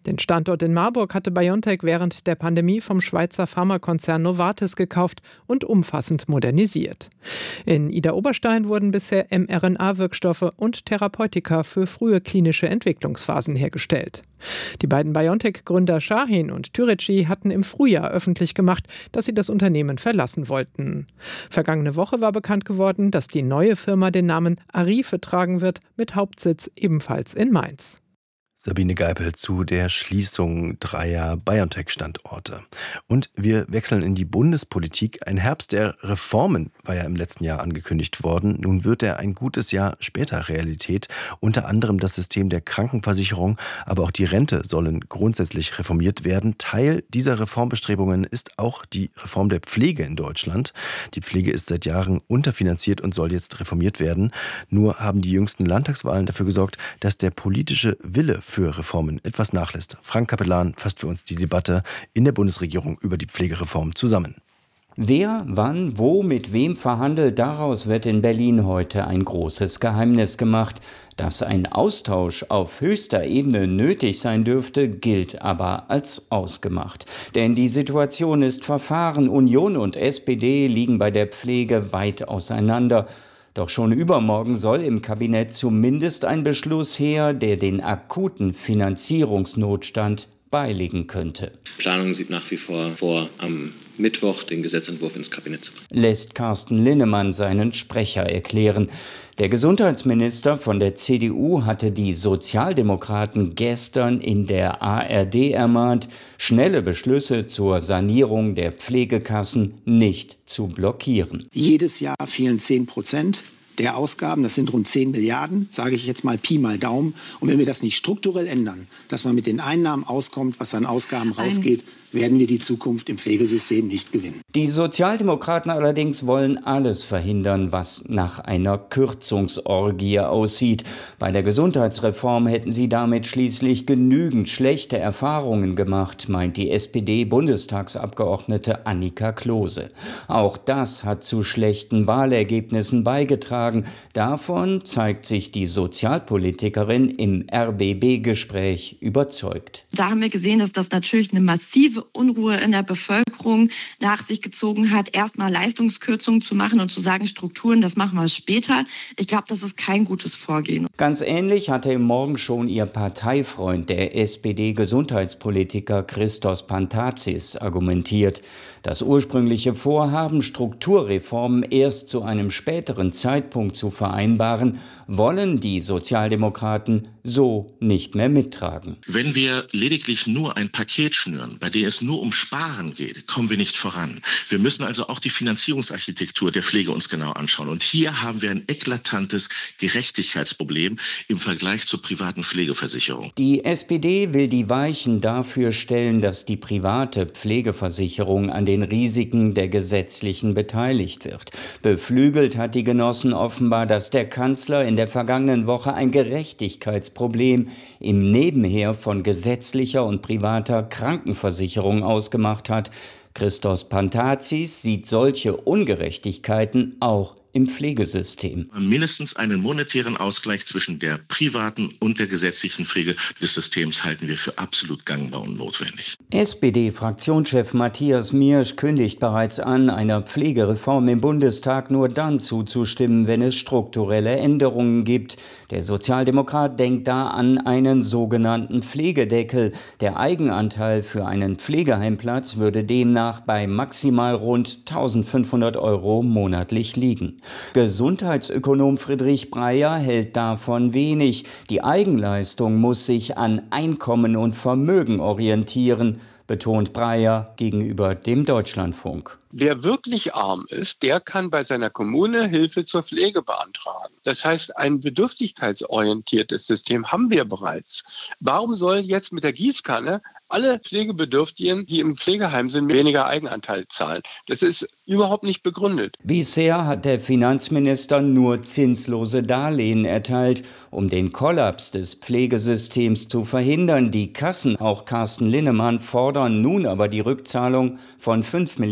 Den Standort in Marburg hatte BioNTech während der Pandemie vom Schweizer Pharmakonzern Novartis gekauft und umfassend modernisiert. In Idar-Oberstein wurden bisher mRNA-Wirkstoffe und Therapeutika für frühe klinische Entwicklungsphasen hergestellt. Die beiden BioNTech-Gründer Shahin und Türeci hatten im Frühjahr öffentlich gemacht, dass sie das Unternehmen verlassen wollten. Vergangene Woche war bekannt geworden, dass die neue Firma den Namen Arife tragen wird, mit Hauptsitz ebenfalls in Mainz. Sabine Geipel zu der Schließung dreier BioNTech-Standorte. Und wir wechseln in die Bundespolitik. Ein Herbst der Reformen war ja im letzten Jahr angekündigt worden. Nun wird er ein gutes Jahr später Realität. Unter anderem das System der Krankenversicherung, aber auch die Rente sollen grundsätzlich reformiert werden. Teil dieser Reformbestrebungen ist auch die Reform der Pflege in Deutschland. Die Pflege ist seit Jahren unterfinanziert und soll jetzt reformiert werden. Nur haben die jüngsten Landtagswahlen dafür gesorgt, dass der politische Wille für Reformen etwas nachlässt. Frank Capellan fasst für uns die Debatte in der Bundesregierung über die Pflegereform zusammen. Wer, wann, wo, mit wem verhandelt, daraus wird in Berlin heute ein großes Geheimnis gemacht. Dass ein Austausch auf höchster Ebene nötig sein dürfte, gilt aber als ausgemacht. Denn die Situation ist verfahren. Union und S P D liegen bei der Pflege weit auseinander. Doch schon übermorgen soll im Kabinett zumindest ein Beschluss her, der den akuten Finanzierungsnotstand beilegen könnte. Planung sieht nach wie vor vor, am Mittwoch den Gesetzentwurf ins Kabinett zu bringen. Lässt Carsten Linnemann seinen Sprecher erklären. Der Gesundheitsminister von der C D U hatte die Sozialdemokraten gestern in der A R D ermahnt, schnelle Beschlüsse zur Sanierung der Pflegekassen nicht zu blockieren. Jedes Jahr fehlen zehn Prozent der Ausgaben, das sind rund zehn Milliarden, sage ich jetzt mal Pi mal Daumen. Und wenn wir das nicht strukturell ändern, dass man mit den Einnahmen auskommt, was an Ausgaben rausgeht, werden wir die Zukunft im Pflegesystem nicht gewinnen. Die Sozialdemokraten allerdings wollen alles verhindern, was nach einer Kürzungsorgie aussieht. Bei der Gesundheitsreform hätten sie damit schließlich genügend schlechte Erfahrungen gemacht, meint die S P D-Bundestagsabgeordnete Annika Klose. Auch das hat zu schlechten Wahlergebnissen beigetragen. Davon zeigt sich die Sozialpolitikerin im R B B-Gespräch überzeugt. Da haben wir gesehen, dass das natürlich eine massive Unruhe in der Bevölkerung nach sich gezogen hat, erstmal Leistungskürzungen zu machen und zu sagen, Strukturen, das machen wir später. Ich glaube, das ist kein gutes Vorgehen. Ganz ähnlich hatte im Morgen schon ihr Parteifreund, der S P D-Gesundheitspolitiker Christos Pantazis, argumentiert. Das ursprüngliche Vorhaben, Strukturreformen erst zu einem späteren Zeitpunkt zu vereinbaren, wollen die Sozialdemokraten so nicht mehr mittragen. Wenn wir lediglich nur ein Paket schnüren, bei dem es nur um Sparen geht, kommen wir nicht voran. Wir müssen also auch die Finanzierungsarchitektur der Pflege uns genau anschauen. Und hier haben wir ein eklatantes Gerechtigkeitsproblem im Vergleich zur privaten Pflegeversicherung. Die S P D will die Weichen dafür stellen, dass die private Pflegeversicherung an den Risiken der gesetzlichen beteiligt wird. Beflügelt hat die Genossen offenbar, dass der Kanzler in der vergangenen Woche ein Gerechtigkeitsproblem im Nebenher von gesetzlicher und privater Krankenversicherung ausgemacht hat. Christos Pantazis sieht solche Ungerechtigkeiten auch im Pflegesystem. Mindestens einen monetären Ausgleich zwischen der privaten und der gesetzlichen Pflege des Systems halten wir für absolut gangbar und notwendig. S P D-Fraktionschef Matthias Miersch kündigt bereits an, einer Pflegereform im Bundestag nur dann zuzustimmen, wenn es strukturelle Änderungen gibt. Der Sozialdemokrat denkt da an einen sogenannten Pflegedeckel. Der Eigenanteil für einen Pflegeheimplatz würde demnach bei maximal rund eintausendfünfhundert Euro monatlich liegen. Gesundheitsökonom Friedrich Breyer hält davon wenig. Die Eigenleistung muss sich an Einkommen und Vermögen orientieren, betont Breyer gegenüber dem Deutschlandfunk. Wer wirklich arm ist, der kann bei seiner Kommune Hilfe zur Pflege beantragen. Das heißt, ein bedürftigkeitsorientiertes System haben wir bereits. Warum soll jetzt mit der Gießkanne alle Pflegebedürftigen, die im Pflegeheim sind, weniger Eigenanteil zahlen? Das ist überhaupt nicht begründet. Bisher hat der Finanzminister nur zinslose Darlehen erteilt, um den Kollaps des Pflegesystems zu verhindern. Die Kassen, auch Carsten Linnemann, fordern nun aber die Rückzahlung von fünf Milliarden Euro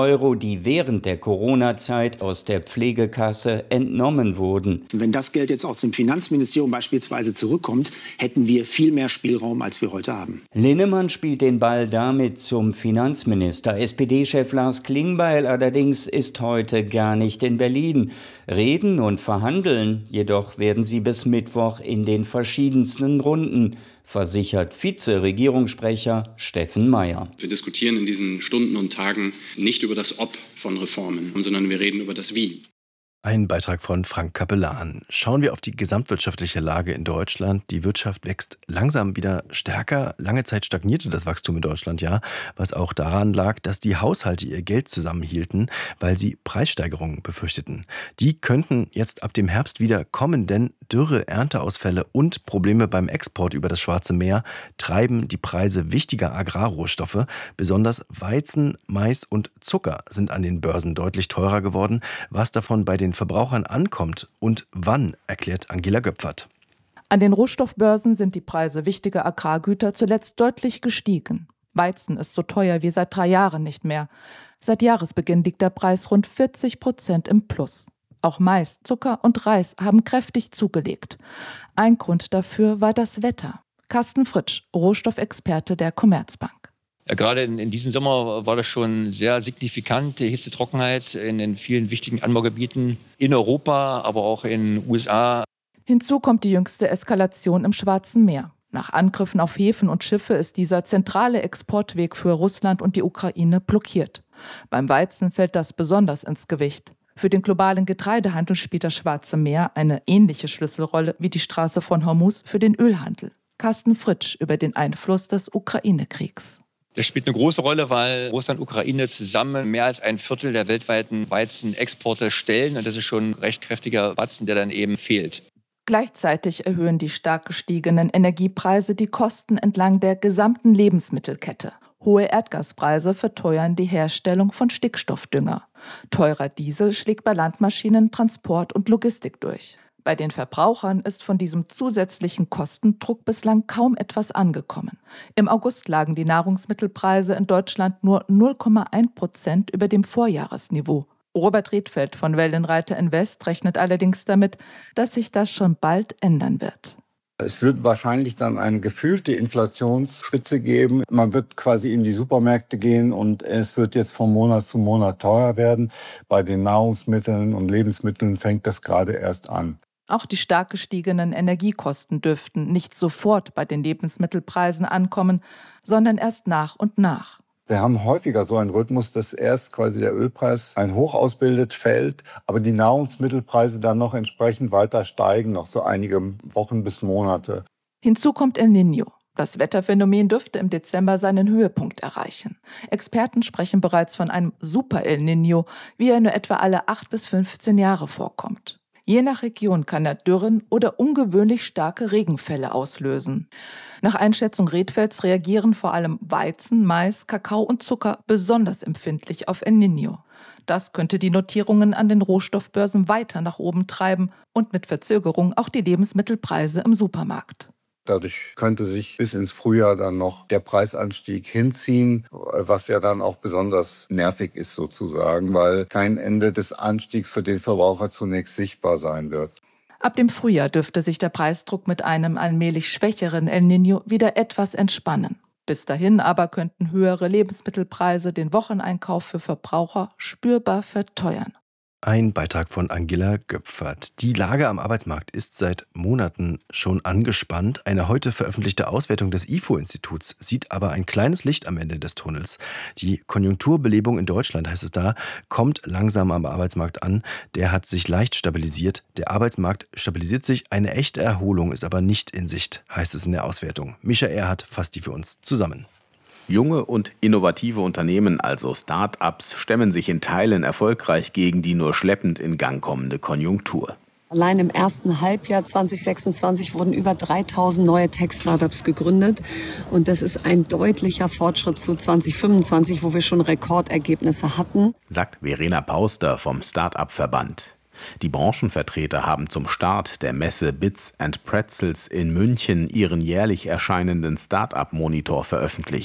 Euro, die während der Corona-Zeit aus der Pflegekasse entnommen wurden. Wenn das Geld jetzt aus dem Finanzministerium beispielsweise zurückkommt, hätten wir viel mehr Spielraum, als wir heute haben. Linnemann spielt den Ball damit zum Finanzminister. S P D-Chef Lars Klingbeil allerdings ist heute gar nicht in Berlin. Reden und verhandeln, jedoch werden sie bis Mittwoch in den verschiedensten Runden, versichert Vize-Regierungssprecher Steffen Mayer. Wir diskutieren in diesen Stunden und Tagen nicht über das Ob von Reformen, sondern wir reden über das Wie. Ein Beitrag von Frank Capellan. Schauen wir auf die gesamtwirtschaftliche Lage in Deutschland. Die Wirtschaft wächst langsam wieder stärker. Lange Zeit stagnierte das Wachstum in Deutschland ja, was auch daran lag, dass die Haushalte ihr Geld zusammenhielten, weil sie Preissteigerungen befürchteten. Die könnten jetzt ab dem Herbst wieder kommen, denn Dürre, Ernteausfälle und Probleme beim Export über das Schwarze Meer treiben die Preise wichtiger Agrarrohstoffe. Besonders Weizen, Mais und Zucker sind an den Börsen deutlich teurer geworden. Was davon bei den Verbrauchern ankommt und wann, erklärt Angela Göpfert. An den Rohstoffbörsen sind die Preise wichtiger Agrargüter zuletzt deutlich gestiegen. Weizen ist so teuer wie seit drei Jahren nicht mehr. Seit Jahresbeginn liegt der Preis rund vierzig Prozent im Plus. Auch Mais, Zucker und Reis haben kräftig zugelegt. Ein Grund dafür war das Wetter. Carsten Fritsch, Rohstoffexperte der Commerzbank. Ja, gerade in, in diesem Sommer war das schon sehr signifikant, die Hitzetrockenheit in den vielen wichtigen Anbaugebieten in Europa, aber auch in den U S A. Hinzu kommt die jüngste Eskalation im Schwarzen Meer. Nach Angriffen auf Häfen und Schiffe ist dieser zentrale Exportweg für Russland und die Ukraine blockiert. Beim Weizen fällt das besonders ins Gewicht. Für den globalen Getreidehandel spielt das Schwarze Meer eine ähnliche Schlüsselrolle wie die Straße von Hormuz für den Ölhandel. Carsten Fritsch über den Einfluss des Ukraine-Kriegs. Das spielt eine große Rolle, weil Russland und Ukraine zusammen mehr als ein Viertel der weltweiten Weizenexporte stellen. Und das ist schon ein recht kräftiger Batzen, der dann eben fehlt. Gleichzeitig erhöhen die stark gestiegenen Energiepreise die Kosten entlang der gesamten Lebensmittelkette. Hohe Erdgaspreise verteuern die Herstellung von Stickstoffdünger. Teurer Diesel schlägt bei Landmaschinen, Transport und Logistik durch. Bei den Verbrauchern ist von diesem zusätzlichen Kostendruck bislang kaum etwas angekommen. Im August lagen die Nahrungsmittelpreise in Deutschland nur null Komma eins Prozent über dem Vorjahresniveau. Robert Redfeld von Wellenreiter Invest rechnet allerdings damit, dass sich das schon bald ändern wird. Es wird wahrscheinlich dann eine gefühlte Inflationsspitze geben. Man wird quasi in die Supermärkte gehen und es wird jetzt von Monat zu Monat teurer werden. Bei den Nahrungsmitteln und Lebensmitteln fängt das gerade erst an. Auch die stark gestiegenen Energiekosten dürften nicht sofort bei den Lebensmittelpreisen ankommen, sondern erst nach und nach. Wir haben häufiger so einen Rhythmus, dass erst quasi der Ölpreis ein Hoch ausbildet, fällt, aber die Nahrungsmittelpreise dann noch entsprechend weiter steigen, noch so einige Wochen bis Monate. Hinzu kommt El Niño. Das Wetterphänomen dürfte im Dezember seinen Höhepunkt erreichen. Experten sprechen bereits von einem Super El Niño, wie er nur etwa alle acht bis fünfzehn Jahre vorkommt. Je nach Region kann er Dürren oder ungewöhnlich starke Regenfälle auslösen. Nach Einschätzung Redfelds reagieren vor allem Weizen, Mais, Kakao und Zucker besonders empfindlich auf El Niño. Das könnte die Notierungen an den Rohstoffbörsen weiter nach oben treiben und mit Verzögerung auch die Lebensmittelpreise im Supermarkt. Dadurch könnte sich bis ins Frühjahr dann noch der Preisanstieg hinziehen, was ja dann auch besonders nervig ist sozusagen, weil kein Ende des Anstiegs für den Verbraucher zunächst sichtbar sein wird. Ab dem Frühjahr dürfte sich der Preisdruck mit einem allmählich schwächeren El Niño wieder etwas entspannen. Bis dahin aber könnten höhere Lebensmittelpreise den Wocheneinkauf für Verbraucher spürbar verteuern. Ein Beitrag von Angela Göpfert. Die Lage am Arbeitsmarkt ist seit Monaten schon angespannt. Eine heute veröffentlichte Auswertung des I F O-Instituts sieht aber ein kleines Licht am Ende des Tunnels. Die Konjunkturbelebung in Deutschland, heißt es da, kommt langsam am Arbeitsmarkt an. Der hat sich leicht stabilisiert. Der Arbeitsmarkt stabilisiert sich. Eine echte Erholung ist aber nicht in Sicht, heißt es in der Auswertung. Mischa Erhardt fasst die für uns zusammen. Junge und innovative Unternehmen, also Start-ups, stemmen sich in Teilen erfolgreich gegen die nur schleppend in Gang kommende Konjunktur. Allein im ersten Halbjahr zwanzig sechsundzwanzig wurden über dreitausend neue Tech-Startups gegründet. Und das ist ein deutlicher Fortschritt zu zwanzig fünfundzwanzig, wo wir schon Rekordergebnisse hatten, sagt Verena Pauster vom Start-up-Verband. Die Branchenvertreter haben zum Start der Messe Bits and Pretzels in München ihren jährlich erscheinenden Start-up-Monitor veröffentlicht.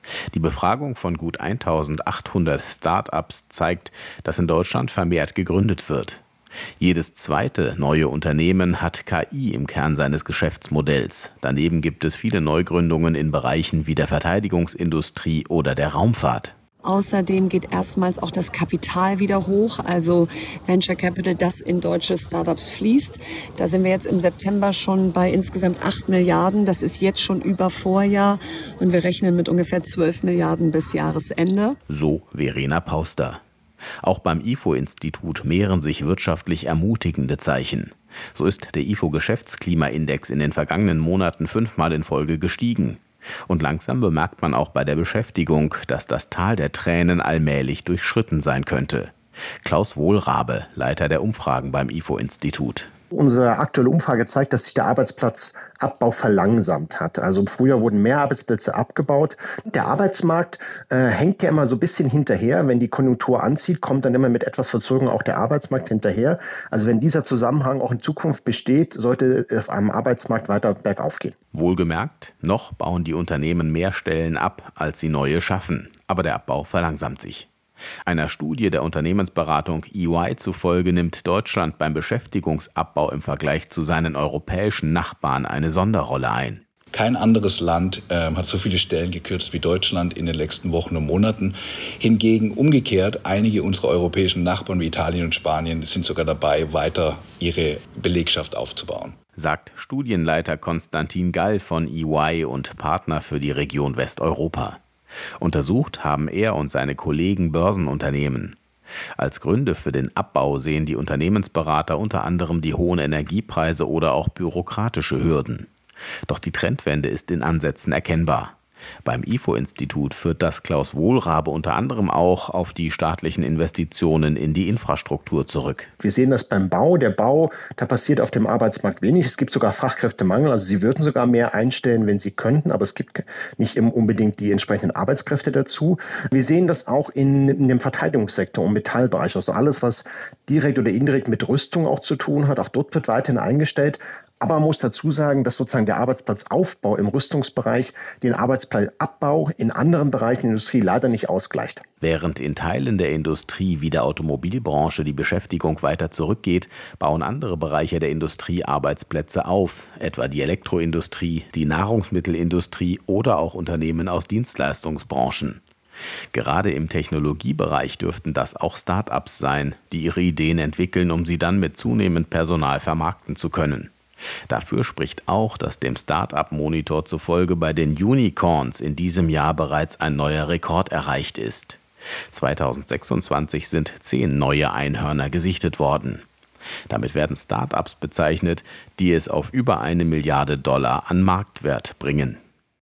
Die Befragung von gut eintausendachthundert Start-ups zeigt, dass in Deutschland vermehrt gegründet wird. Jedes zweite neue Unternehmen hat K I im Kern seines Geschäftsmodells. Daneben gibt es viele Neugründungen in Bereichen wie der Verteidigungsindustrie oder der Raumfahrt. Außerdem geht erstmals auch das Kapital wieder hoch, also Venture Capital, das in deutsche Startups fließt. Da sind wir jetzt im September schon bei insgesamt acht Milliarden. Das ist jetzt schon über Vorjahr und wir rechnen mit ungefähr zwölf Milliarden bis Jahresende. So Verena Pauster. Auch beim I F O-Institut mehren sich wirtschaftlich ermutigende Zeichen. So ist der I F O-Geschäftsklimaindex in den vergangenen Monaten fünfmal in Folge gestiegen. Und langsam bemerkt man auch bei der Beschäftigung, dass das Tal der Tränen allmählich durchschritten sein könnte. Klaus Wohlrabe, Leiter der Umfragen beim I F O-Institut. Unsere aktuelle Umfrage zeigt, dass sich der Arbeitsplatzabbau verlangsamt hat. Also im Frühjahr wurden mehr Arbeitsplätze abgebaut. Der Arbeitsmarkt äh, hängt ja immer so ein bisschen hinterher. Wenn die Konjunktur anzieht, kommt dann immer mit etwas Verzögerung auch der Arbeitsmarkt hinterher. Also wenn dieser Zusammenhang auch in Zukunft besteht, sollte es am Arbeitsmarkt weiter bergauf gehen. Wohlgemerkt, noch bauen die Unternehmen mehr Stellen ab, als sie neue schaffen. Aber der Abbau verlangsamt sich. Einer Studie der Unternehmensberatung E Y zufolge nimmt Deutschland beim Beschäftigungsabbau im Vergleich zu seinen europäischen Nachbarn eine Sonderrolle ein. Kein anderes Land äh, hat so viele Stellen gekürzt wie Deutschland in den letzten Wochen und Monaten. Hingegen umgekehrt, einige unserer europäischen Nachbarn wie Italien und Spanien sind sogar dabei, weiter ihre Belegschaft aufzubauen. Sagt Studienleiter Konstantin Gall von E Y und Partner für die Region Westeuropa. Untersucht haben er und seine Kollegen Börsenunternehmen. Als Gründe für den Abbau sehen die Unternehmensberater unter anderem die hohen Energiepreise oder auch bürokratische Hürden. Doch die Trendwende ist in Ansätzen erkennbar. Beim I F O-Institut führt das Klaus Wohlrabe unter anderem auch auf die staatlichen Investitionen in die Infrastruktur zurück. Wir sehen das beim Bau. Der Bau, da passiert auf dem Arbeitsmarkt wenig. Es gibt sogar Fachkräftemangel. Also sie würden sogar mehr einstellen, wenn sie könnten, aber es gibt nicht unbedingt die entsprechenden Arbeitskräfte dazu. Wir sehen das auch in, in dem Verteidigungssektor und Metallbereich. Also alles, was direkt oder indirekt mit Rüstung auch zu tun hat. Auch dort wird weiterhin eingestellt. Aber man muss dazu sagen, dass sozusagen der Arbeitsplatzaufbau im Rüstungsbereich den Arbeitsplatzabbau in anderen Bereichen der Industrie leider nicht ausgleicht. Während in Teilen der Industrie wie der Automobilbranche die Beschäftigung weiter zurückgeht, bauen andere Bereiche der Industrie Arbeitsplätze auf, etwa die Elektroindustrie, die Nahrungsmittelindustrie oder auch Unternehmen aus Dienstleistungsbranchen. Gerade im Technologiebereich dürften das auch Start-ups sein, die ihre Ideen entwickeln, um sie dann mit zunehmend Personal vermarkten zu können. Dafür spricht auch, dass dem Start-up-Monitor zufolge bei den Unicorns in diesem Jahr bereits ein neuer Rekord erreicht ist. zweitausendsechsundzwanzig sind zehn neue Einhörner gesichtet worden. Damit werden Start-ups bezeichnet, die es auf über eine Milliarde Dollar an Marktwert bringen.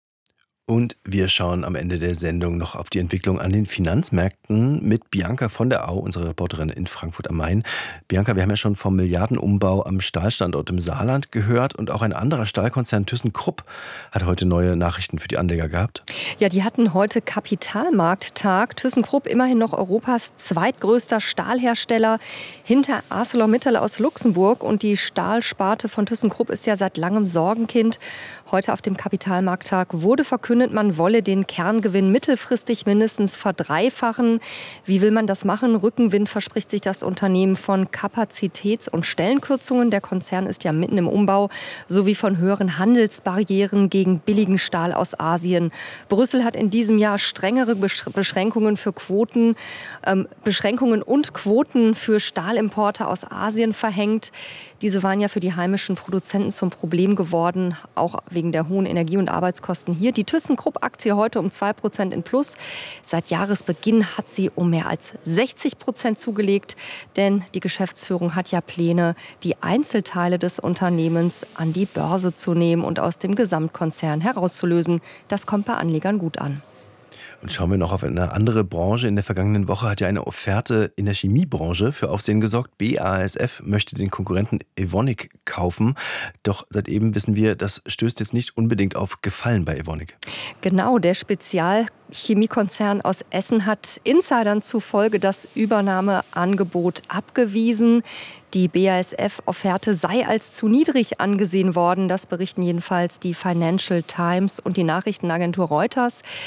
Und wir schauen am Ende der Sendung noch auf die Entwicklung an den Finanzmärkten mit Bianca von der Au, unsere Reporterin in Frankfurt am Main. Bianca, wir haben ja schon vom Milliardenumbau am Stahlstandort im Saarland gehört und auch ein anderer Stahlkonzern ThyssenKrupp hat heute neue Nachrichten für die Anleger gehabt. Ja, die hatten heute Kapitalmarkttag. ThyssenKrupp, immerhin noch Europas zweitgrößter Stahlhersteller hinter ArcelorMittal aus Luxemburg. Und die Stahlsparte von ThyssenKrupp ist ja seit langem Sorgenkind. Heute auf dem Kapitalmarkttag wurde verkündet, man wolle den Kerngewinn mittelfristig mindestens verdreifachen. Wie will man das machen? Rückenwind verspricht sich das Unternehmen von Kapazitäts- und Stellenkürzungen. Der Konzern ist ja mitten im Umbau, sowie von höheren Handelsbarrieren gegen billigen Stahl aus Asien. Brüssel hat in diesem Jahr strengere Beschränkungen für Quoten, ähm, Beschränkungen und Quoten für Stahlimporte aus Asien verhängt. Diese waren ja für die heimischen Produzenten zum Problem geworden, auch wegen der hohen Energie- und Arbeitskosten hier. Die ThyssenKrupp-Aktie heute um zwei Prozent in Plus. Seit Jahresbeginn hat sie um mehr als sechzig Prozent zugelegt, denn die Geschäftsführung hat ja Pläne, die Einzelteile des Unternehmens an die Börse zu nehmen und aus dem Gesamtkonzern herauszulösen. Das kommt bei Anlegern gut an. Und schauen wir noch auf eine andere Branche. In der vergangenen Woche hat ja eine Offerte in der Chemiebranche für Aufsehen gesorgt. B A S F möchte den Konkurrenten Evonik kaufen. Doch seit eben wissen wir, das stößt jetzt nicht unbedingt auf Gefallen bei Evonik. Genau, der Spezialchemiekonzern aus Essen hat Insidern zufolge das Übernahmeangebot abgewiesen. Die B A S F-Offerte sei als zu niedrig angesehen worden. Das berichten jedenfalls die Financial Times und die Nachrichtenagentur Reuters.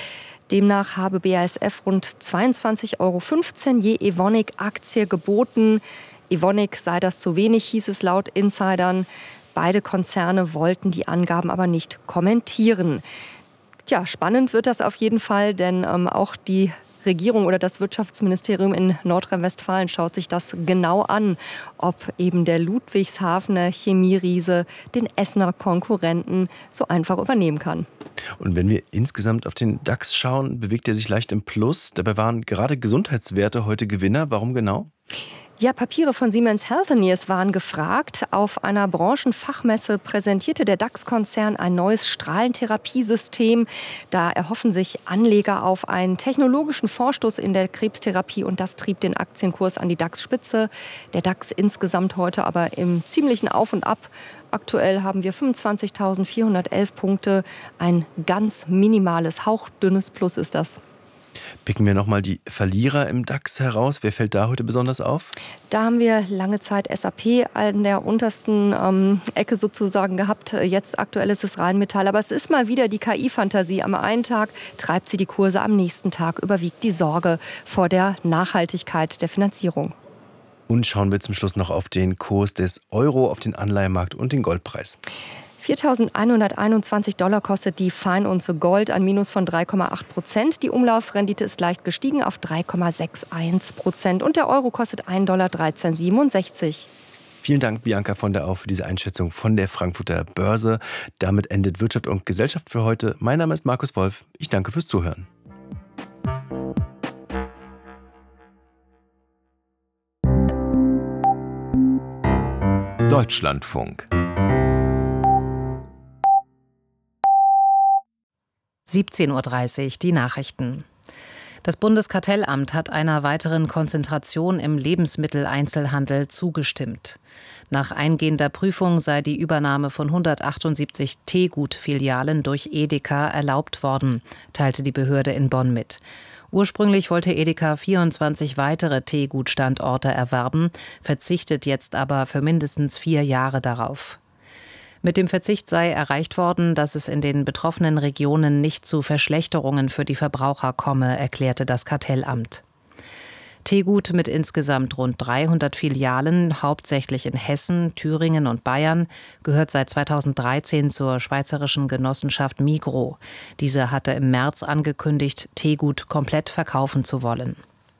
Demnach habe B A S F rund zweiundzwanzig Euro fünfzehn je Evonik-Aktie geboten. Evonik sei das zu wenig, hieß es laut Insidern. Beide Konzerne wollten die Angaben aber nicht kommentieren. Ja, spannend wird das auf jeden Fall, denn ähm, auch die Regierung oder das Wirtschaftsministerium in Nordrhein-Westfalen schaut sich das genau an, ob eben der Ludwigshafener Chemieriese den Essener Konkurrenten so einfach übernehmen kann. Und wenn wir insgesamt auf den DAX schauen, bewegt er sich leicht im Plus. Dabei waren gerade Gesundheitswerte heute Gewinner. Warum genau? Ja, Papiere von Siemens Healthineers waren gefragt. Auf einer Branchenfachmesse präsentierte der DAX-Konzern ein neues Strahlentherapiesystem. Da erhoffen sich Anleger auf einen technologischen Vorstoß in der Krebstherapie und das trieb den Aktienkurs an die DAX-Spitze. Der DAX insgesamt heute aber im ziemlichen Auf und Ab. Aktuell haben wir fünfundzwanzigtausendvierhundertelf Punkte. Ein ganz minimales, hauchdünnes Plus ist das. Picken wir nochmal die Verlierer im DAX heraus. Wer fällt da heute besonders auf? Da haben wir lange Zeit S A P in der untersten ähm, Ecke sozusagen gehabt. Jetzt aktuell ist es Rheinmetall. Aber es ist mal wieder die K I-Fantasie. Am einen Tag treibt sie die Kurse, am nächsten Tag überwiegt die Sorge vor der Nachhaltigkeit der Finanzierung. Und schauen wir zum Schluss noch auf den Kurs des Euro, auf den Anleihenmarkt und den Goldpreis. viertausendeinhunderteinundzwanzig Dollar kostet die Feinunze Gold, ein Minus von drei Komma acht Prozent. Die Umlaufrendite ist leicht gestiegen auf drei Komma einundsechzig Prozent. Und der Euro kostet ein Dollar dreizehn siebenundsechzig. Vielen Dank, Bianca von der Au, für diese Einschätzung von der Frankfurter Börse. Damit endet Wirtschaft und Gesellschaft für heute. Mein Name ist Markus Wolf. Ich danke fürs Zuhören. Deutschlandfunk. siebzehn Uhr dreißig, die Nachrichten. Das Bundeskartellamt hat einer weiteren Konzentration im Lebensmitteleinzelhandel zugestimmt. Nach eingehender Prüfung sei die Übernahme von hundertachtundsiebzig Teegut-Filialen durch Edeka erlaubt worden, teilte die Behörde in Bonn mit. Ursprünglich wollte Edeka vierundzwanzig weitere Teegut-Standorte erwerben, verzichtet jetzt aber für mindestens vier Jahre darauf. Mit dem Verzicht sei erreicht worden, dass es in den betroffenen Regionen nicht zu Verschlechterungen für die Verbraucher komme, erklärte das Kartellamt. Teegut mit insgesamt rund dreihundert Filialen, hauptsächlich in Hessen, Thüringen und Bayern, gehört seit zweitausenddreizehn zur schweizerischen Genossenschaft Migros. Diese hatte im März angekündigt, Teegut komplett verkaufen zu wollen.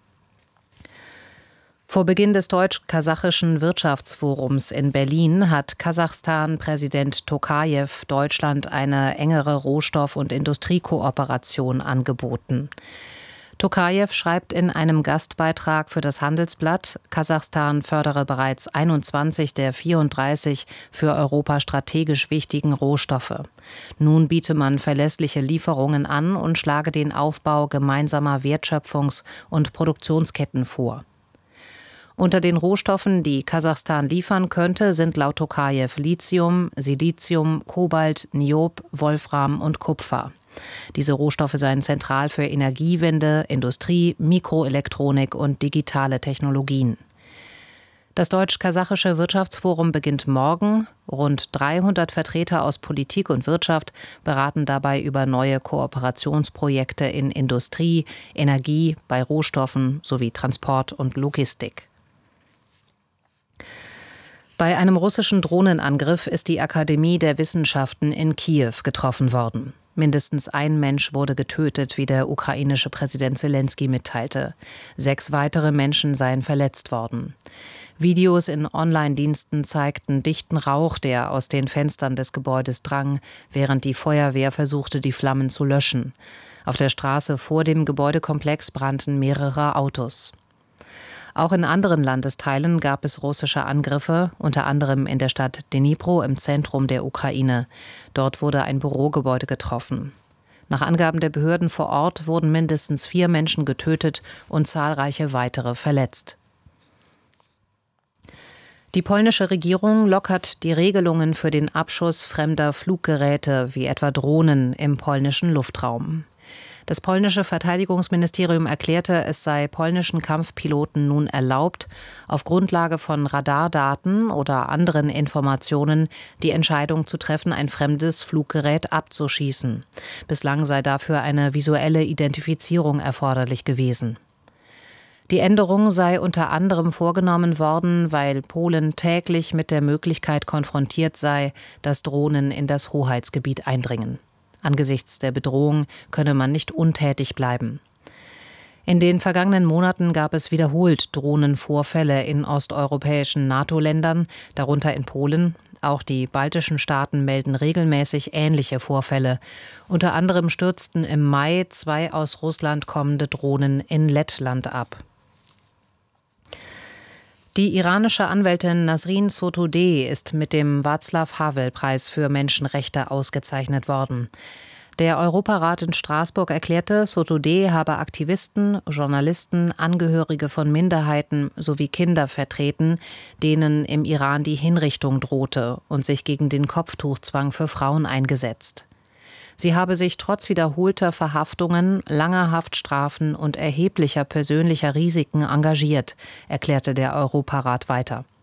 Vor Beginn des deutsch-kasachischen Wirtschaftsforums in Berlin hat Kasachstan-Präsident Tokajew Deutschland eine engere Rohstoff- und Industriekooperation angeboten. Tokajew schreibt in einem Gastbeitrag für das Handelsblatt, Kasachstan fördere bereits einundzwanzig der vierunddreißig für Europa strategisch wichtigen Rohstoffe. Nun biete man verlässliche Lieferungen an und schlage den Aufbau gemeinsamer Wertschöpfungs- und Produktionsketten vor. Unter den Rohstoffen, die Kasachstan liefern könnte, sind laut Tokajew Lithium, Silizium, Kobalt, Niob, Wolfram und Kupfer. Diese Rohstoffe seien zentral für Energiewende, Industrie, Mikroelektronik und digitale Technologien. Das deutsch-kasachische Wirtschaftsforum beginnt morgen. Rund dreihundert Vertreter aus Politik und Wirtschaft beraten dabei über neue Kooperationsprojekte in Industrie, Energie, bei Rohstoffen sowie Transport und Logistik. Bei einem russischen Drohnenangriff ist die Akademie der Wissenschaften in Kiew getroffen worden. Mindestens ein Mensch wurde getötet, wie der ukrainische Präsident Selenskyj mitteilte. Sechs weitere Menschen seien verletzt worden. Videos in Online-Diensten zeigten dichten Rauch, der aus den Fenstern des Gebäudes drang, während die Feuerwehr versuchte, die Flammen zu löschen. Auf der Straße vor dem Gebäudekomplex brannten mehrere Autos. Auch in anderen Landesteilen gab es russische Angriffe, unter anderem in der Stadt Dnipro im Zentrum der Ukraine. Dort wurde ein Bürogebäude getroffen. Nach Angaben der Behörden vor Ort wurden mindestens vier Menschen getötet und zahlreiche weitere verletzt. Die polnische Regierung lockert die Regelungen für den Abschuss fremder Fluggeräte wie etwa Drohnen im polnischen Luftraum. Das polnische Verteidigungsministerium erklärte, es sei polnischen Kampfpiloten nun erlaubt, auf Grundlage von Radardaten oder anderen Informationen die Entscheidung zu treffen, ein fremdes Fluggerät abzuschießen. Bislang sei dafür eine visuelle Identifizierung erforderlich gewesen. Die Änderung sei unter anderem vorgenommen worden, weil Polen täglich mit der Möglichkeit konfrontiert sei, dass Drohnen in das Hoheitsgebiet eindringen. Angesichts der Bedrohung könne man nicht untätig bleiben. In den vergangenen Monaten gab es wiederholt Drohnenvorfälle in osteuropäischen NATO-Ländern, darunter in Polen. Auch die baltischen Staaten melden regelmäßig ähnliche Vorfälle. Unter anderem stürzten im Mai zwei aus Russland kommende Drohnen in Lettland ab. Die iranische Anwältin Nasrin Sotoudeh ist mit dem Václav-Havel-Preis für Menschenrechte ausgezeichnet worden. Der Europarat in Straßburg erklärte, Sotoudeh habe Aktivisten, Journalisten, Angehörige von Minderheiten sowie Kinder vertreten, denen im Iran die Hinrichtung drohte, und sich gegen den Kopftuchzwang für Frauen eingesetzt. Sie habe sich trotz wiederholter Verhaftungen, langer Haftstrafen und erheblicher persönlicher Risiken engagiert, erklärte der Europarat weiter.